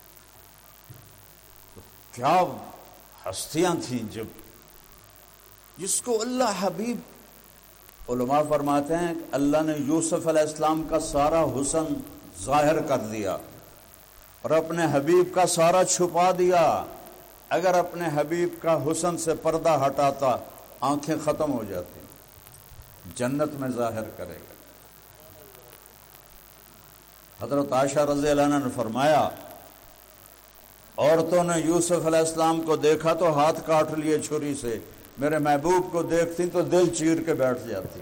کیا ہستیاں تھیں جب جس کو اللہ حبیب، علماء فرماتے ہیں کہ اللہ نے یوسف علیہ السلام کا سارا حسن ظاہر کر دیا اور اپنے حبیب کا سارا چھپا دیا۔ اگر اپنے حبیب کا حسن سے پردہ ہٹاتا آنکھیں ختم ہو جاتی، جنت میں ظاہر کرے گا۔ حضرت عائشہ رضی اللہ عنہ نے فرمایا عورتوں نے یوسف علیہ السلام کو دیکھا تو ہاتھ کاٹ لیے چھری سے، میرے محبوب کو دیکھتی تو دل چیر کے بیٹھ جاتی۔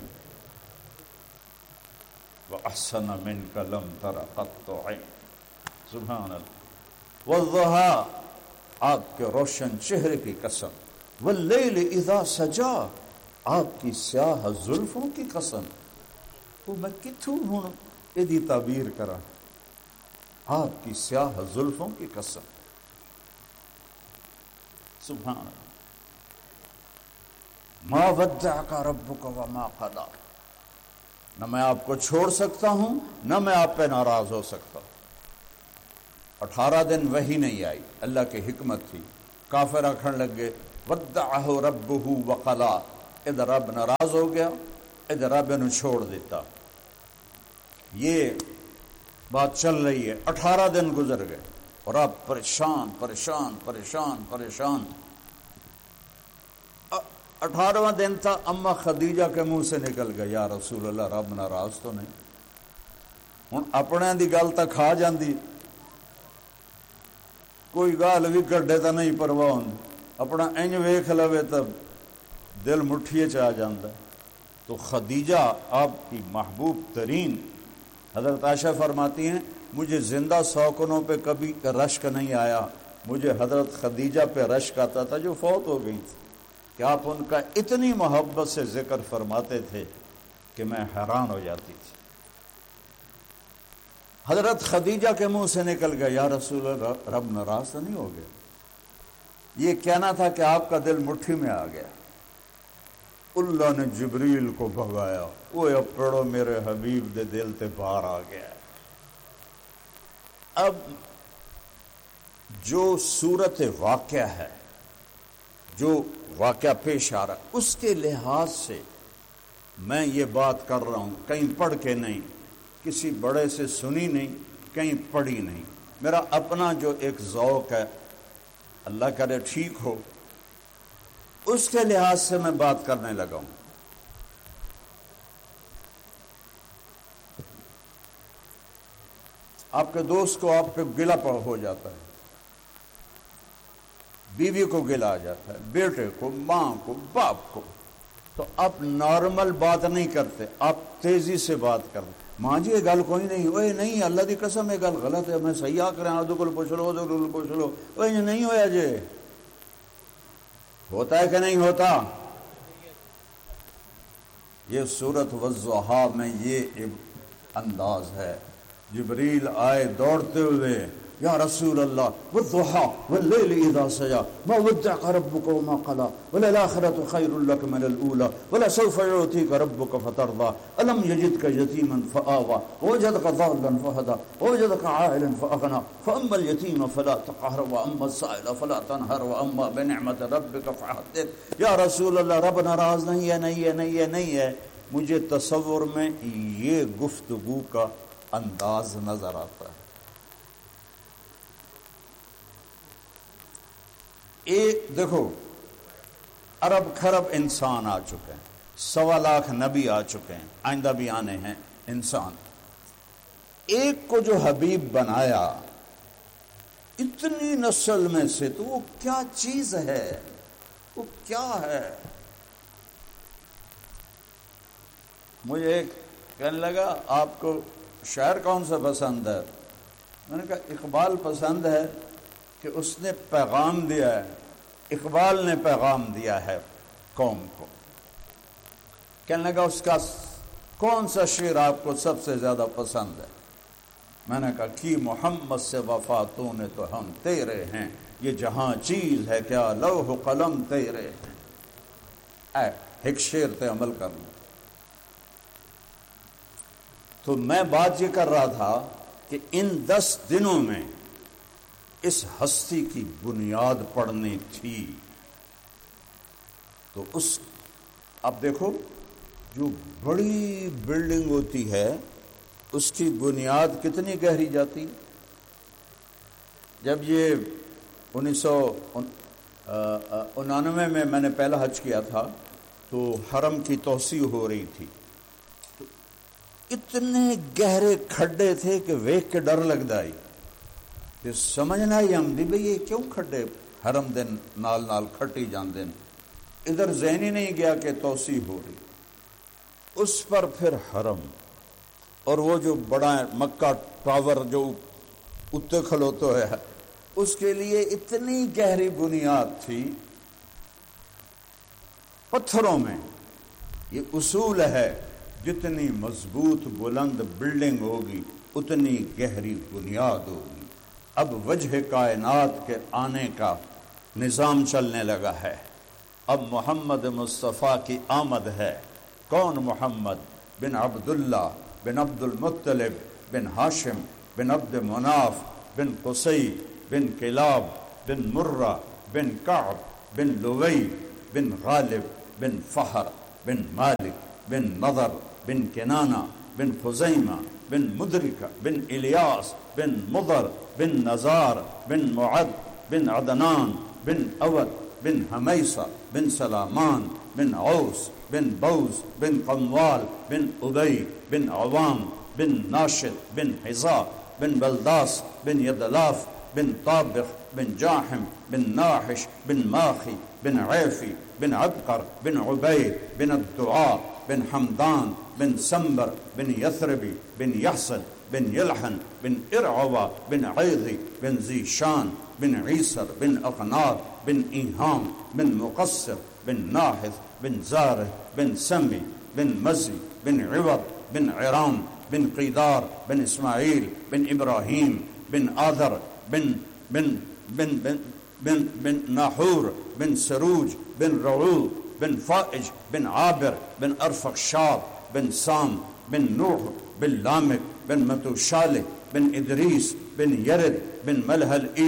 وَأَحْسَنَ مِنْكَ لَمْ تَرَ قَطُّ عَيْنٍ، سبحان اللہ۔ وَالضُّحَىٰ، آپ کے روشن چہرے کی قسم، وَاللَّيْلِ إِذَا سَجَا، آپ کی سیاہ زلفوں کی قسم۔ وہ میں کتھوں ہوں یہ تعبیر کرا، آپ کی سیاہ زلفوں کی قسم، سبحان اللہ۔ ما ودعک ربک وما قضا، نہ میں آپ کو چھوڑ سکتا ہوں نہ میں آپ پہ ناراض ہو سکتا ہوں۔ اٹھارہ دن وحی نہیں آئی، اللہ کی حکمت تھی۔ کافر آکھن لگ گئے ودعہ ربہ وقضا، ادھر رب ناراض ہو گیا، ادھر رب نے چھوڑ دیتا۔ یہ بات چل رہی ہے، اٹھارہ دن گزر گئے اور آپ پریشان پریشان پریشان پریشان۔ اٹھارہواں دن تھا، اما خدیجہ کے منہ سے نکل گیا یا رسول اللہ رب ناراض تو نہیں؟ ہوں اپنے دی گل تک کھا جاندی، کوئی گال بھی کڈے تو نہیں پرواہ ہوندی، اپنا انج ویکھ لوے تو دل مٹھیے چ آ جاندا۔ تو خدیجہ آپ کی محبوب ترین، حضرت عائشہ فرماتی ہیں مجھے زندہ سوکنوں پہ کبھی رشک نہیں آیا، مجھے حضرت خدیجہ پہ رشک آتا تھا جو فوت ہو گئی تھی، کہ آپ ان کا اتنی محبت سے ذکر فرماتے تھے کہ میں حیران ہو جاتی تھی۔ حضرت خدیجہ کے منہ سے نکل گیا یا رسول اللہ رب ناراض تو نہیں ہو گیا؟ یہ کہنا تھا کہ آپ کا دل مٹھی میں آ گیا۔ اللہ نے جبریل کو بھگایا، وہ اپڑو میرے حبیب دے دل تے باہر آ گیا۔ اب جو صورت واقعہ ہے، جو واقعہ پیش آ رہا ہے، اس کے لحاظ سے میں یہ بات کر رہا ہوں، کہیں پڑھ کے نہیں، کسی بڑے سے سنی نہیں، کہیں پڑھی نہیں، میرا اپنا جو ایک ذوق ہے، اللہ کرے ٹھیک ہو، اس کے لحاظ سے میں بات کرنے لگا ہوں۔ آپ کے دوست کو آپ پہ گلہ ہو جاتا ہے، بیوی کو گلہ آ جاتا ہے، بیٹے کو، ماں کو، باپ کو، تو آپ نارمل بات نہیں کرتے، آپ تیزی سے بات کرتے۔ ماں جی یہ گل کوئی نہیں، اوے نہیں اللہ دی قسم یہ گل غلط ہے، میں صحیح آ کریں، آدھو کو پوچھ لو، آدھو کو پوچھ لو، اوے یہ نہیں ہویا جے، ہوتا ہے کہ نہیں ہوتا؟ یہ سورۃ والضحیٰ میں یہ انداز ہے۔ جبریل آئے دوڑتے ہوئے، یا رسول اللہ والضحیٰ واللیل اذا سجا ما ودعک ربک وما قلی وللآخرۃ خیر لک من الاولی ولسوف یعطیک ربک فترضی الم یجدک یتیما فآوی ووجدک ضالا فہدی ووجدک عائلا فأغنی فاما الیتیم فلا تقہر واما السائل فلا تنہر واما بنعمت ربک فحدث۔ یا رسول اللہ رب ناراض نہیں ہے، نہیں ہے، نہیں ہے، نہیں ہے۔ مجھے تصور میں یہ گفتگو کا انداز نظر آتا ہے۔ ایک دیکھو، ارب خرب انسان آ چکے ہیں، سوا لاکھ نبی آ چکے ہیں، آئندہ بھی آنے ہیں انسان۔ ایک کو جو حبیب بنایا اتنی نسل میں سے، تو وہ کیا چیز ہے، وہ کیا ہے؟ مجھے ایک کہنے لگا آپ کو شاعر کون سا پسند ہے؟ میں نے کہا اقبال پسند ہے کہ اس نے پیغام دیا ہے، اقبال نے پیغام دیا ہے قوم کو۔ کہنے لگا اس کا کون سا شعر آپ کو سب سے زیادہ پسند ہے؟ میں نے کہا کی محمد سے وفا تو نے تو ہم تیرے ہیں، یہ جہاں چیز ہے کیا لوح و قلم تیرے ہیں۔ اے ایک شعر تے عمل کر لوں۔ تو میں بات یہ کر رہا تھا کہ ان دس دنوں میں اس ہستی کی بنیاد پڑنی تھی، تو اس اب دیکھو جو بڑی بلڈنگ ہوتی ہے اس کی بنیاد کتنی گہری جاتی۔ جب یہ انیس سو انانوے میں میں نے پہلا حج کیا تھا تو حرم کی توسیع ہو رہی تھی، تو اتنے گہرے کھڈے تھے کہ ویکھ کے ڈر لگتا ہی، یہ سمجھنا ہی ہم دی بھئی یہ کیوں کھڈے حرم دن نال نال کھٹی جان دن، ادھر ذہن ہی نہیں گیا کہ توسیع ہو رہی۔ اس پر پھر حرم اور وہ جو بڑا مکہ ٹاور جو اتنے کھلوتو ہے، اس کے لیے اتنی گہری بنیاد تھی پتھروں میں۔ یہ اصول ہے، جتنی مضبوط بلند بلڈنگ ہوگی اتنی گہری بنیاد ہوگی۔ اب وجہ کائنات کے آنے کا نظام چلنے لگا ہے، اب محمد مصطفیٰ کی آمد ہے۔ کون محمد؟ بن عبداللہ بن عبد المطلب بن ہاشم بن عبد مناف بن قصی بن کلاب بن مرہ بن کعب بن لوی بن غالب بن فہر بن مالک بن نضر بن کنانہ بن خزیمہ بن مدرکہ بن الیاس بن مضر بن نزار بن معد بن عدنان بن اود بن حمیسہ بن سلامان بن عوس بن بوز بن قموال بن ابی بن عوام بن ناشد بن حزا بن بلداس بن یدلاف بن طابخ بن جاحم بن ناحش بن ماخی بن عیفی بن عبقر بن عبید بن الدعاء بن حمدان بن سمبر بن یثربی بن یحسن بن یلحن بن ارعوا بن عیضی بن زیشان بن عیسر بن اقنار بن ایہام بن مقصر بن ناحث بن زارہ بن سمی بن مزی بن عوض بن عرام بن قیدار بن اسماعیل بن ابراہیم بن آذر بن بن بن بن بن بن ناحور بن سروج بن رعو بن فائج بن عابر بن ارفخشاد بن سام بن نوح بن لامک بن متوشالح بن ادریس بن یرد بن ملح الایل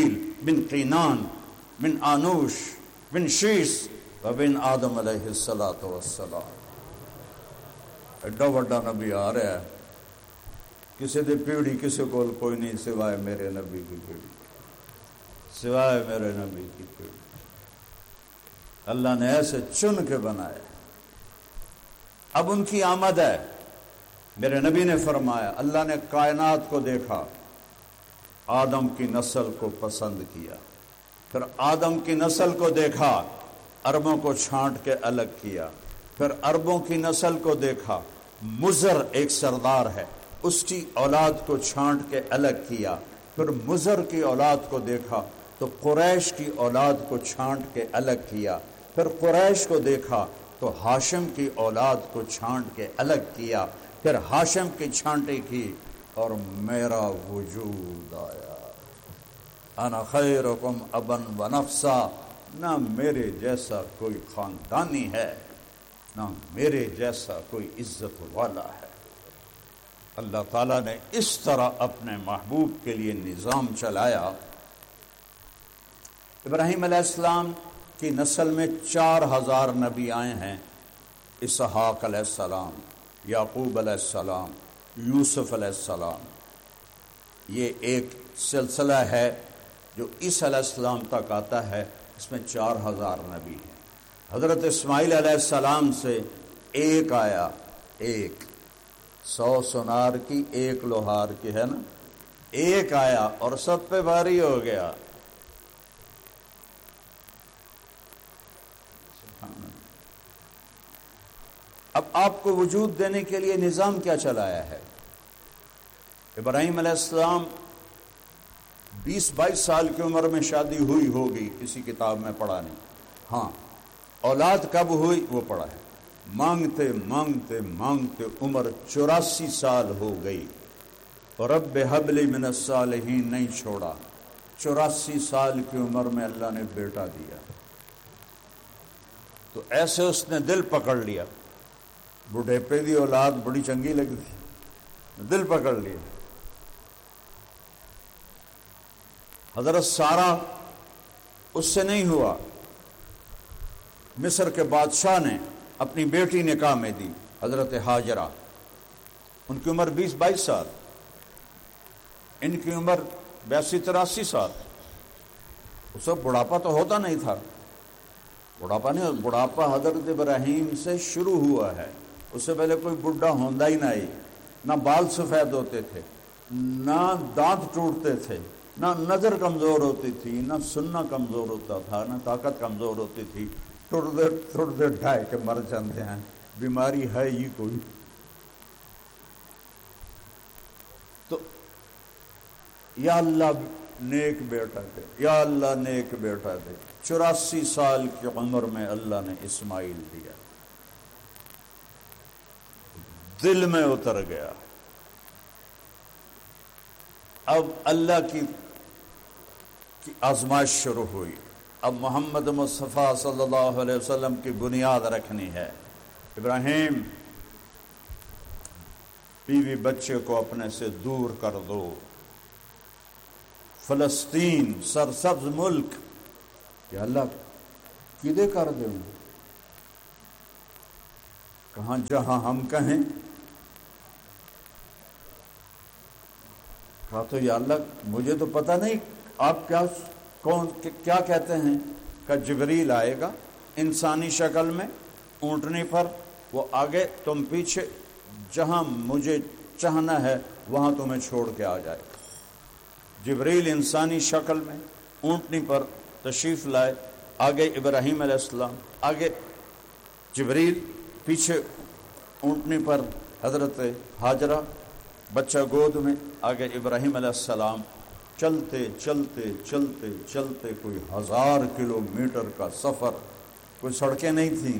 بن قینان بن آنوش بن شیس و بن آدم علیہ الصلوۃ والسلام۔ ایڈا وڈا نبی آ رہا ہے، کسی دی پیڑھی کسی کول کوئی نہیں سوائے میرے نبی کی پیڑھی، سوائے میرے نبی کی پیڑھی۔ اللہ نے ایسے چن کے بنایا۔ اب ان کی آمد ہے۔ میرے نبی نے فرمایا اللہ نے کائنات کو دیکھا، آدم کی نسل کو پسند کیا، پھر آدم کی نسل کو دیکھا، عربوں کو چھانٹ کے الگ کیا، پھر عربوں کی نسل کو دیکھا، مضر ایک سردار ہے اس کی اولاد کو چھانٹ کے الگ کیا، پھر مضر کی اولاد کو دیکھا تو قریش کی اولاد کو چھانٹ کے الگ کیا، پھر قریش کو دیکھا تو ہاشم کی اولاد کو چھانٹ کے الگ کیا، پھر ہاشم کی چھانٹی کی اور میرا وجود آیا۔ انا خیرکم ابا و نفسا، نہ میرے جیسا کوئی خاندانی ہے، نہ میرے جیسا کوئی عزت والا ہے۔ اللہ تعالیٰ نے اس طرح اپنے محبوب کے لیے نظام چلایا۔ ابراہیم علیہ السلام کی نسل میں چار ہزار نبی آئے ہیں، اسحاق علیہ السلام، یعقوب علیہ السلام، یوسف علیہ السلام۔ یہ ایک سلسلہ ہے جو عیسیٰ علیہ السلام تک آتا ہے، اس میں چار ہزار نبی ہیں۔ حضرت اسماعیل علیہ السلام سے ایک آیا، ایک سو سونار کی ایک لوہار کی ہے نا، ایک آیا اور سب پہ بھاری ہو گیا۔ اب آپ کو وجود دینے کے لیے نظام کیا چلایا ہے؟ ابراہیم علیہ السلام بیس بائیس سال کی عمر میں شادی ہوئی ہوگی، کسی کتاب میں پڑھا نہیں، ہاں اولاد کب ہوئی وہ پڑھا ہے۔ مانگتے مانگتے مانگتے عمر چوراسی سال ہو گئی، رب حب لی من الصالحین نہیں چھوڑا، چوراسی سال کی عمر میں اللہ نے بیٹا دیا۔ تو ایسے اس نے دل پکڑ لیا، بڑھیپے دی اولاد بڑی چنگی لگی تھی، دل پکڑ لیا۔ حضرت سارہ اس سے نہیں ہوا، مصر کے بادشاہ نے اپنی بیٹی نکاح میں دی، حضرت ہاجرہ، ان کی عمر بیس بائیس سال، ان کی عمر بیاسی تراسی سال۔ اس وقت بڑھاپا تو ہوتا نہیں تھا، بڑھاپا نہیں، بڑھاپا حضرت ابراہیم سے شروع ہوا ہے، اس سے پہلے کوئی بڈھا ہوندا ہی نہیں، نہ بال سفید ہوتے تھے، نہ دانت ٹوٹتے تھے، نہ نظر کمزور ہوتی تھی، نہ سننا کمزور ہوتا تھا، نہ طاقت کمزور ہوتی تھی، تھوڑی دیر تھوڑی دیر ڈھائے کے مر جاتے ہیں، بیماری ہے ہی کوئی۔ تو یا اللہ نیک بیٹا دے، یا اللہ نیک بیٹا دے۔ چوراسی سال کی عمر میں اللہ نے اسماعیل دیا، دل میں اتر گیا۔ اب اللہ کی کی آزمائش شروع ہوئی، اب محمد مصطفیٰ صلی اللہ علیہ وسلم کی بنیاد رکھنی ہے۔ ابراہیم بیوی بچے کو اپنے سے دور کر دو، فلسطین سرسبز ملک کہ اللہ کدے کر دیں، کہاں جہاں ہم کہیں، کہا تو یا اللہ مجھے تو پتہ نہیں آپ کیا کون کیا کہتے ہیں، کہ جبریل آئے گا انسانی شکل میں اونٹنی پر، وہ آگے تم پیچھے، جہاں مجھے چاہنا ہے وہاں تمہیں چھوڑ کے آ جائے گا۔ جبریل انسانی شکل میں اونٹنی پر تشریف لائے، آگے ابراہیم علیہ السلام، آگے جبریل، پیچھے اونٹنی پر حضرت ہاجرہ بچہ گود میں، آگے ابراہیم علیہ السلام۔ چلتے چلتے چلتے چلتے کوئی ہزار کلو میٹر کا سفر، کوئی سڑکیں نہیں تھیں،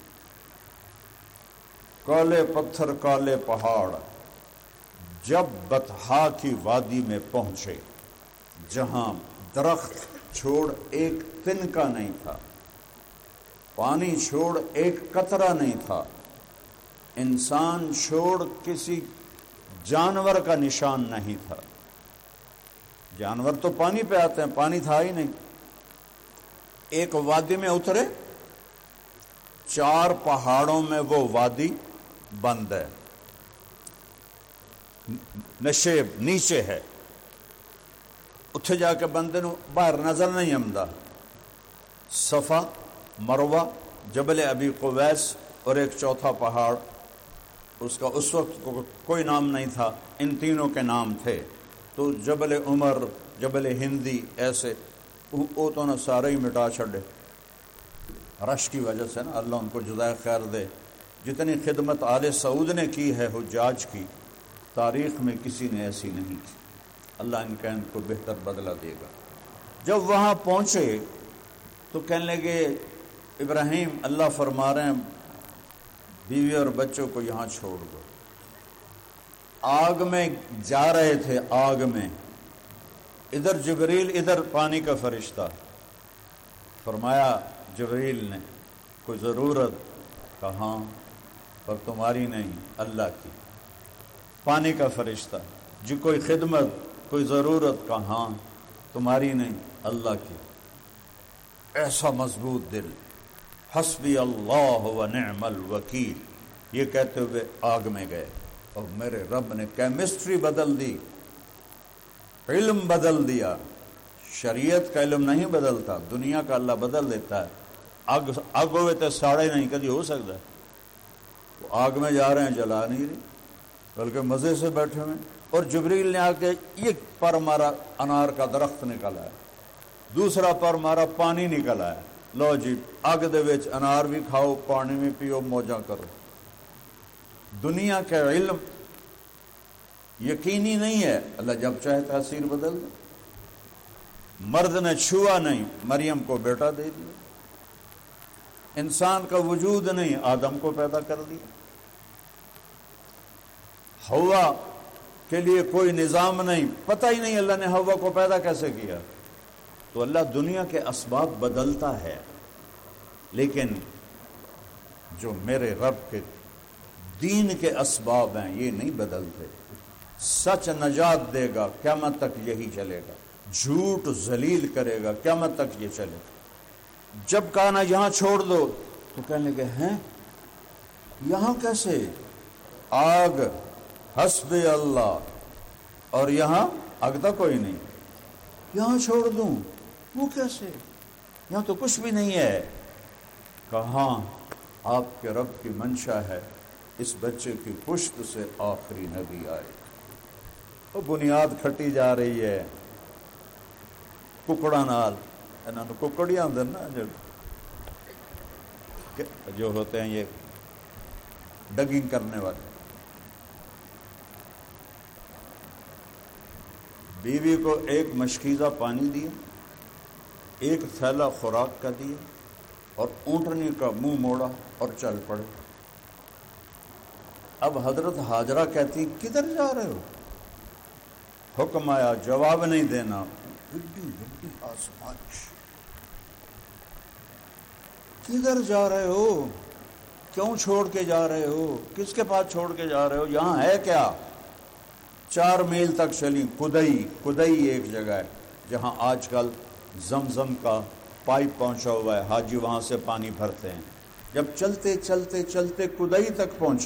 کالے پتھر کالے پہاڑ۔ جب بطحا کی وادی میں پہنچے، جہاں درخت چھوڑ ایک تنکا نہیں تھا، پانی چھوڑ ایک قطرہ نہیں تھا، انسان چھوڑ کسی جانور کا نشان نہیں تھا، جانور تو پانی پہ آتے ہیں، پانی تھا ہی نہیں۔ ایک وادی میں اترے، چار پہاڑوں میں وہ وادی بند ہے، نشیب نیچے ہے، اتھے جا کے بندے نو باہر نظر نہیں آمدا۔ صفا، مروہ، جبل ابی قویس اور ایک چوتھا پہاڑ، اس کا اس وقت کوئی نام نہیں تھا، ان تینوں کے نام تھے۔ تو جبل عمر، جبل ہندی، ایسے وہ تو نہ سارے ہی مٹا چھڑے رش کی وجہ سے نا، اللہ ان کو جزائے خیر دے۔ جتنی خدمت آل سعود نے کی ہے حجاج کی، تاریخ میں کسی نے ایسی نہیں کی، اللہ ان کا ان کو بہتر بدلہ دے گا۔ جب وہاں پہنچے تو کہنے لگے ابراہیم اللہ فرما رہے ہیں بیوی اور بچوں کو یہاں چھوڑ دو۔ آگ میں جا رہے تھے، آگ میں، ادھر جبریل ادھر پانی کا فرشتہ۔ فرمایا جبریل نے کوئی ضرورت؟ کہاں، پر تمہاری نہیں اللہ کی۔ پانی کا فرشتہ، جی کوئی خدمت، کوئی ضرورت؟ کہاں، تمہاری نہیں اللہ کی۔ ایسا مضبوط دل، حسبی اللہ و نعم الوکیل، یہ کہتے ہوئے آگ میں گئے، اور میرے رب نے کیمسٹری بدل دی، علم بدل دیا۔ شریعت کا علم نہیں بدلتا، دنیا کا اللہ بدل دیتا ہے۔ آگ آگ ہوئے تو ساڑے نہیں کدی ہو سکتا ہے۔ وہ آگ میں جا رہے ہیں، جلا نہیں رہی، بلکہ مزے سے بیٹھے ہوئے، اور جبریل نے آ کے یہ پر مارا، انار کا درخت نکل آیا، دوسرا پر مارا، پانی نکل آیا۔ لو جی اگ دے وچ انار بھی کھاؤ، پانی بھی پیو، موجاں کرو۔ دنیا کا علم یقینی نہیں ہے، اللہ جب چاہے تاثیر بدل دے۔ مرد نے چھوا نہیں، مریم کو بیٹا دے دیا۔ انسان کا وجود نہیں، آدم کو پیدا کر دیا۔ ہوا کے لیے کوئی نظام نہیں، پتہ ہی نہیں اللہ نے ہوا کو پیدا کیسے کیا۔ تو اللہ دنیا کے اسباب بدلتا ہے، لیکن جو میرے رب کے دین کے اسباب ہیں یہ نہیں بدلتے۔ سچ نجات دے گا، قیامت تک یہی چلے گا۔ جھوٹ ذلیل کرے گا، قیامت تک یہ چلے گا۔ جب کہا نا یہاں چھوڑ دو تو کہنے لگے ہیں یہاں کیسے؟ آگ، حسب اللہ، اور یہاں آگ تو کوئی نہیں، یہاں چھوڑ دوں وہ کیسے؟ یہاں تو کچھ بھی نہیں ہے۔ کہاں آپ کے رب کی منشا ہے اس بچے کی پشت سے آخری نبی آئے۔ وہ بنیاد کھٹی جا رہی ہے ککڑا نال، انہوں نے ککڑی آندے نا جو جو ہوتے ہیں یہ ڈگنگ کرنے والے۔ بیوی کو ایک مشکیزہ پانی دیا، ایک تھیلا خوراک کا دیا، اور اونٹنی کا منہ موڑا اور چل پڑے۔ اب حضرت ہاجرہ کہتی کدھر جا رہے ہو؟ حکم آیا جواب نہیں دینا۔ بڑی بڑی آزمائش، کدھر جا رہے ہو؟ کیوں چھوڑ کے جا رہے ہو؟ کس کے پاس چھوڑ کے جا رہے ہو؟ یہاں ہے کیا؟ چار میل تک چلی، کدئی کدئی ایک جگہ ہے جہاں آج کل زمزم کا پائپ پہنچا ہوا ہے، حاجی وہاں سے پانی بھرتے ہیں۔ جب چلتے چلتے چلتے کدئی تک پہنچے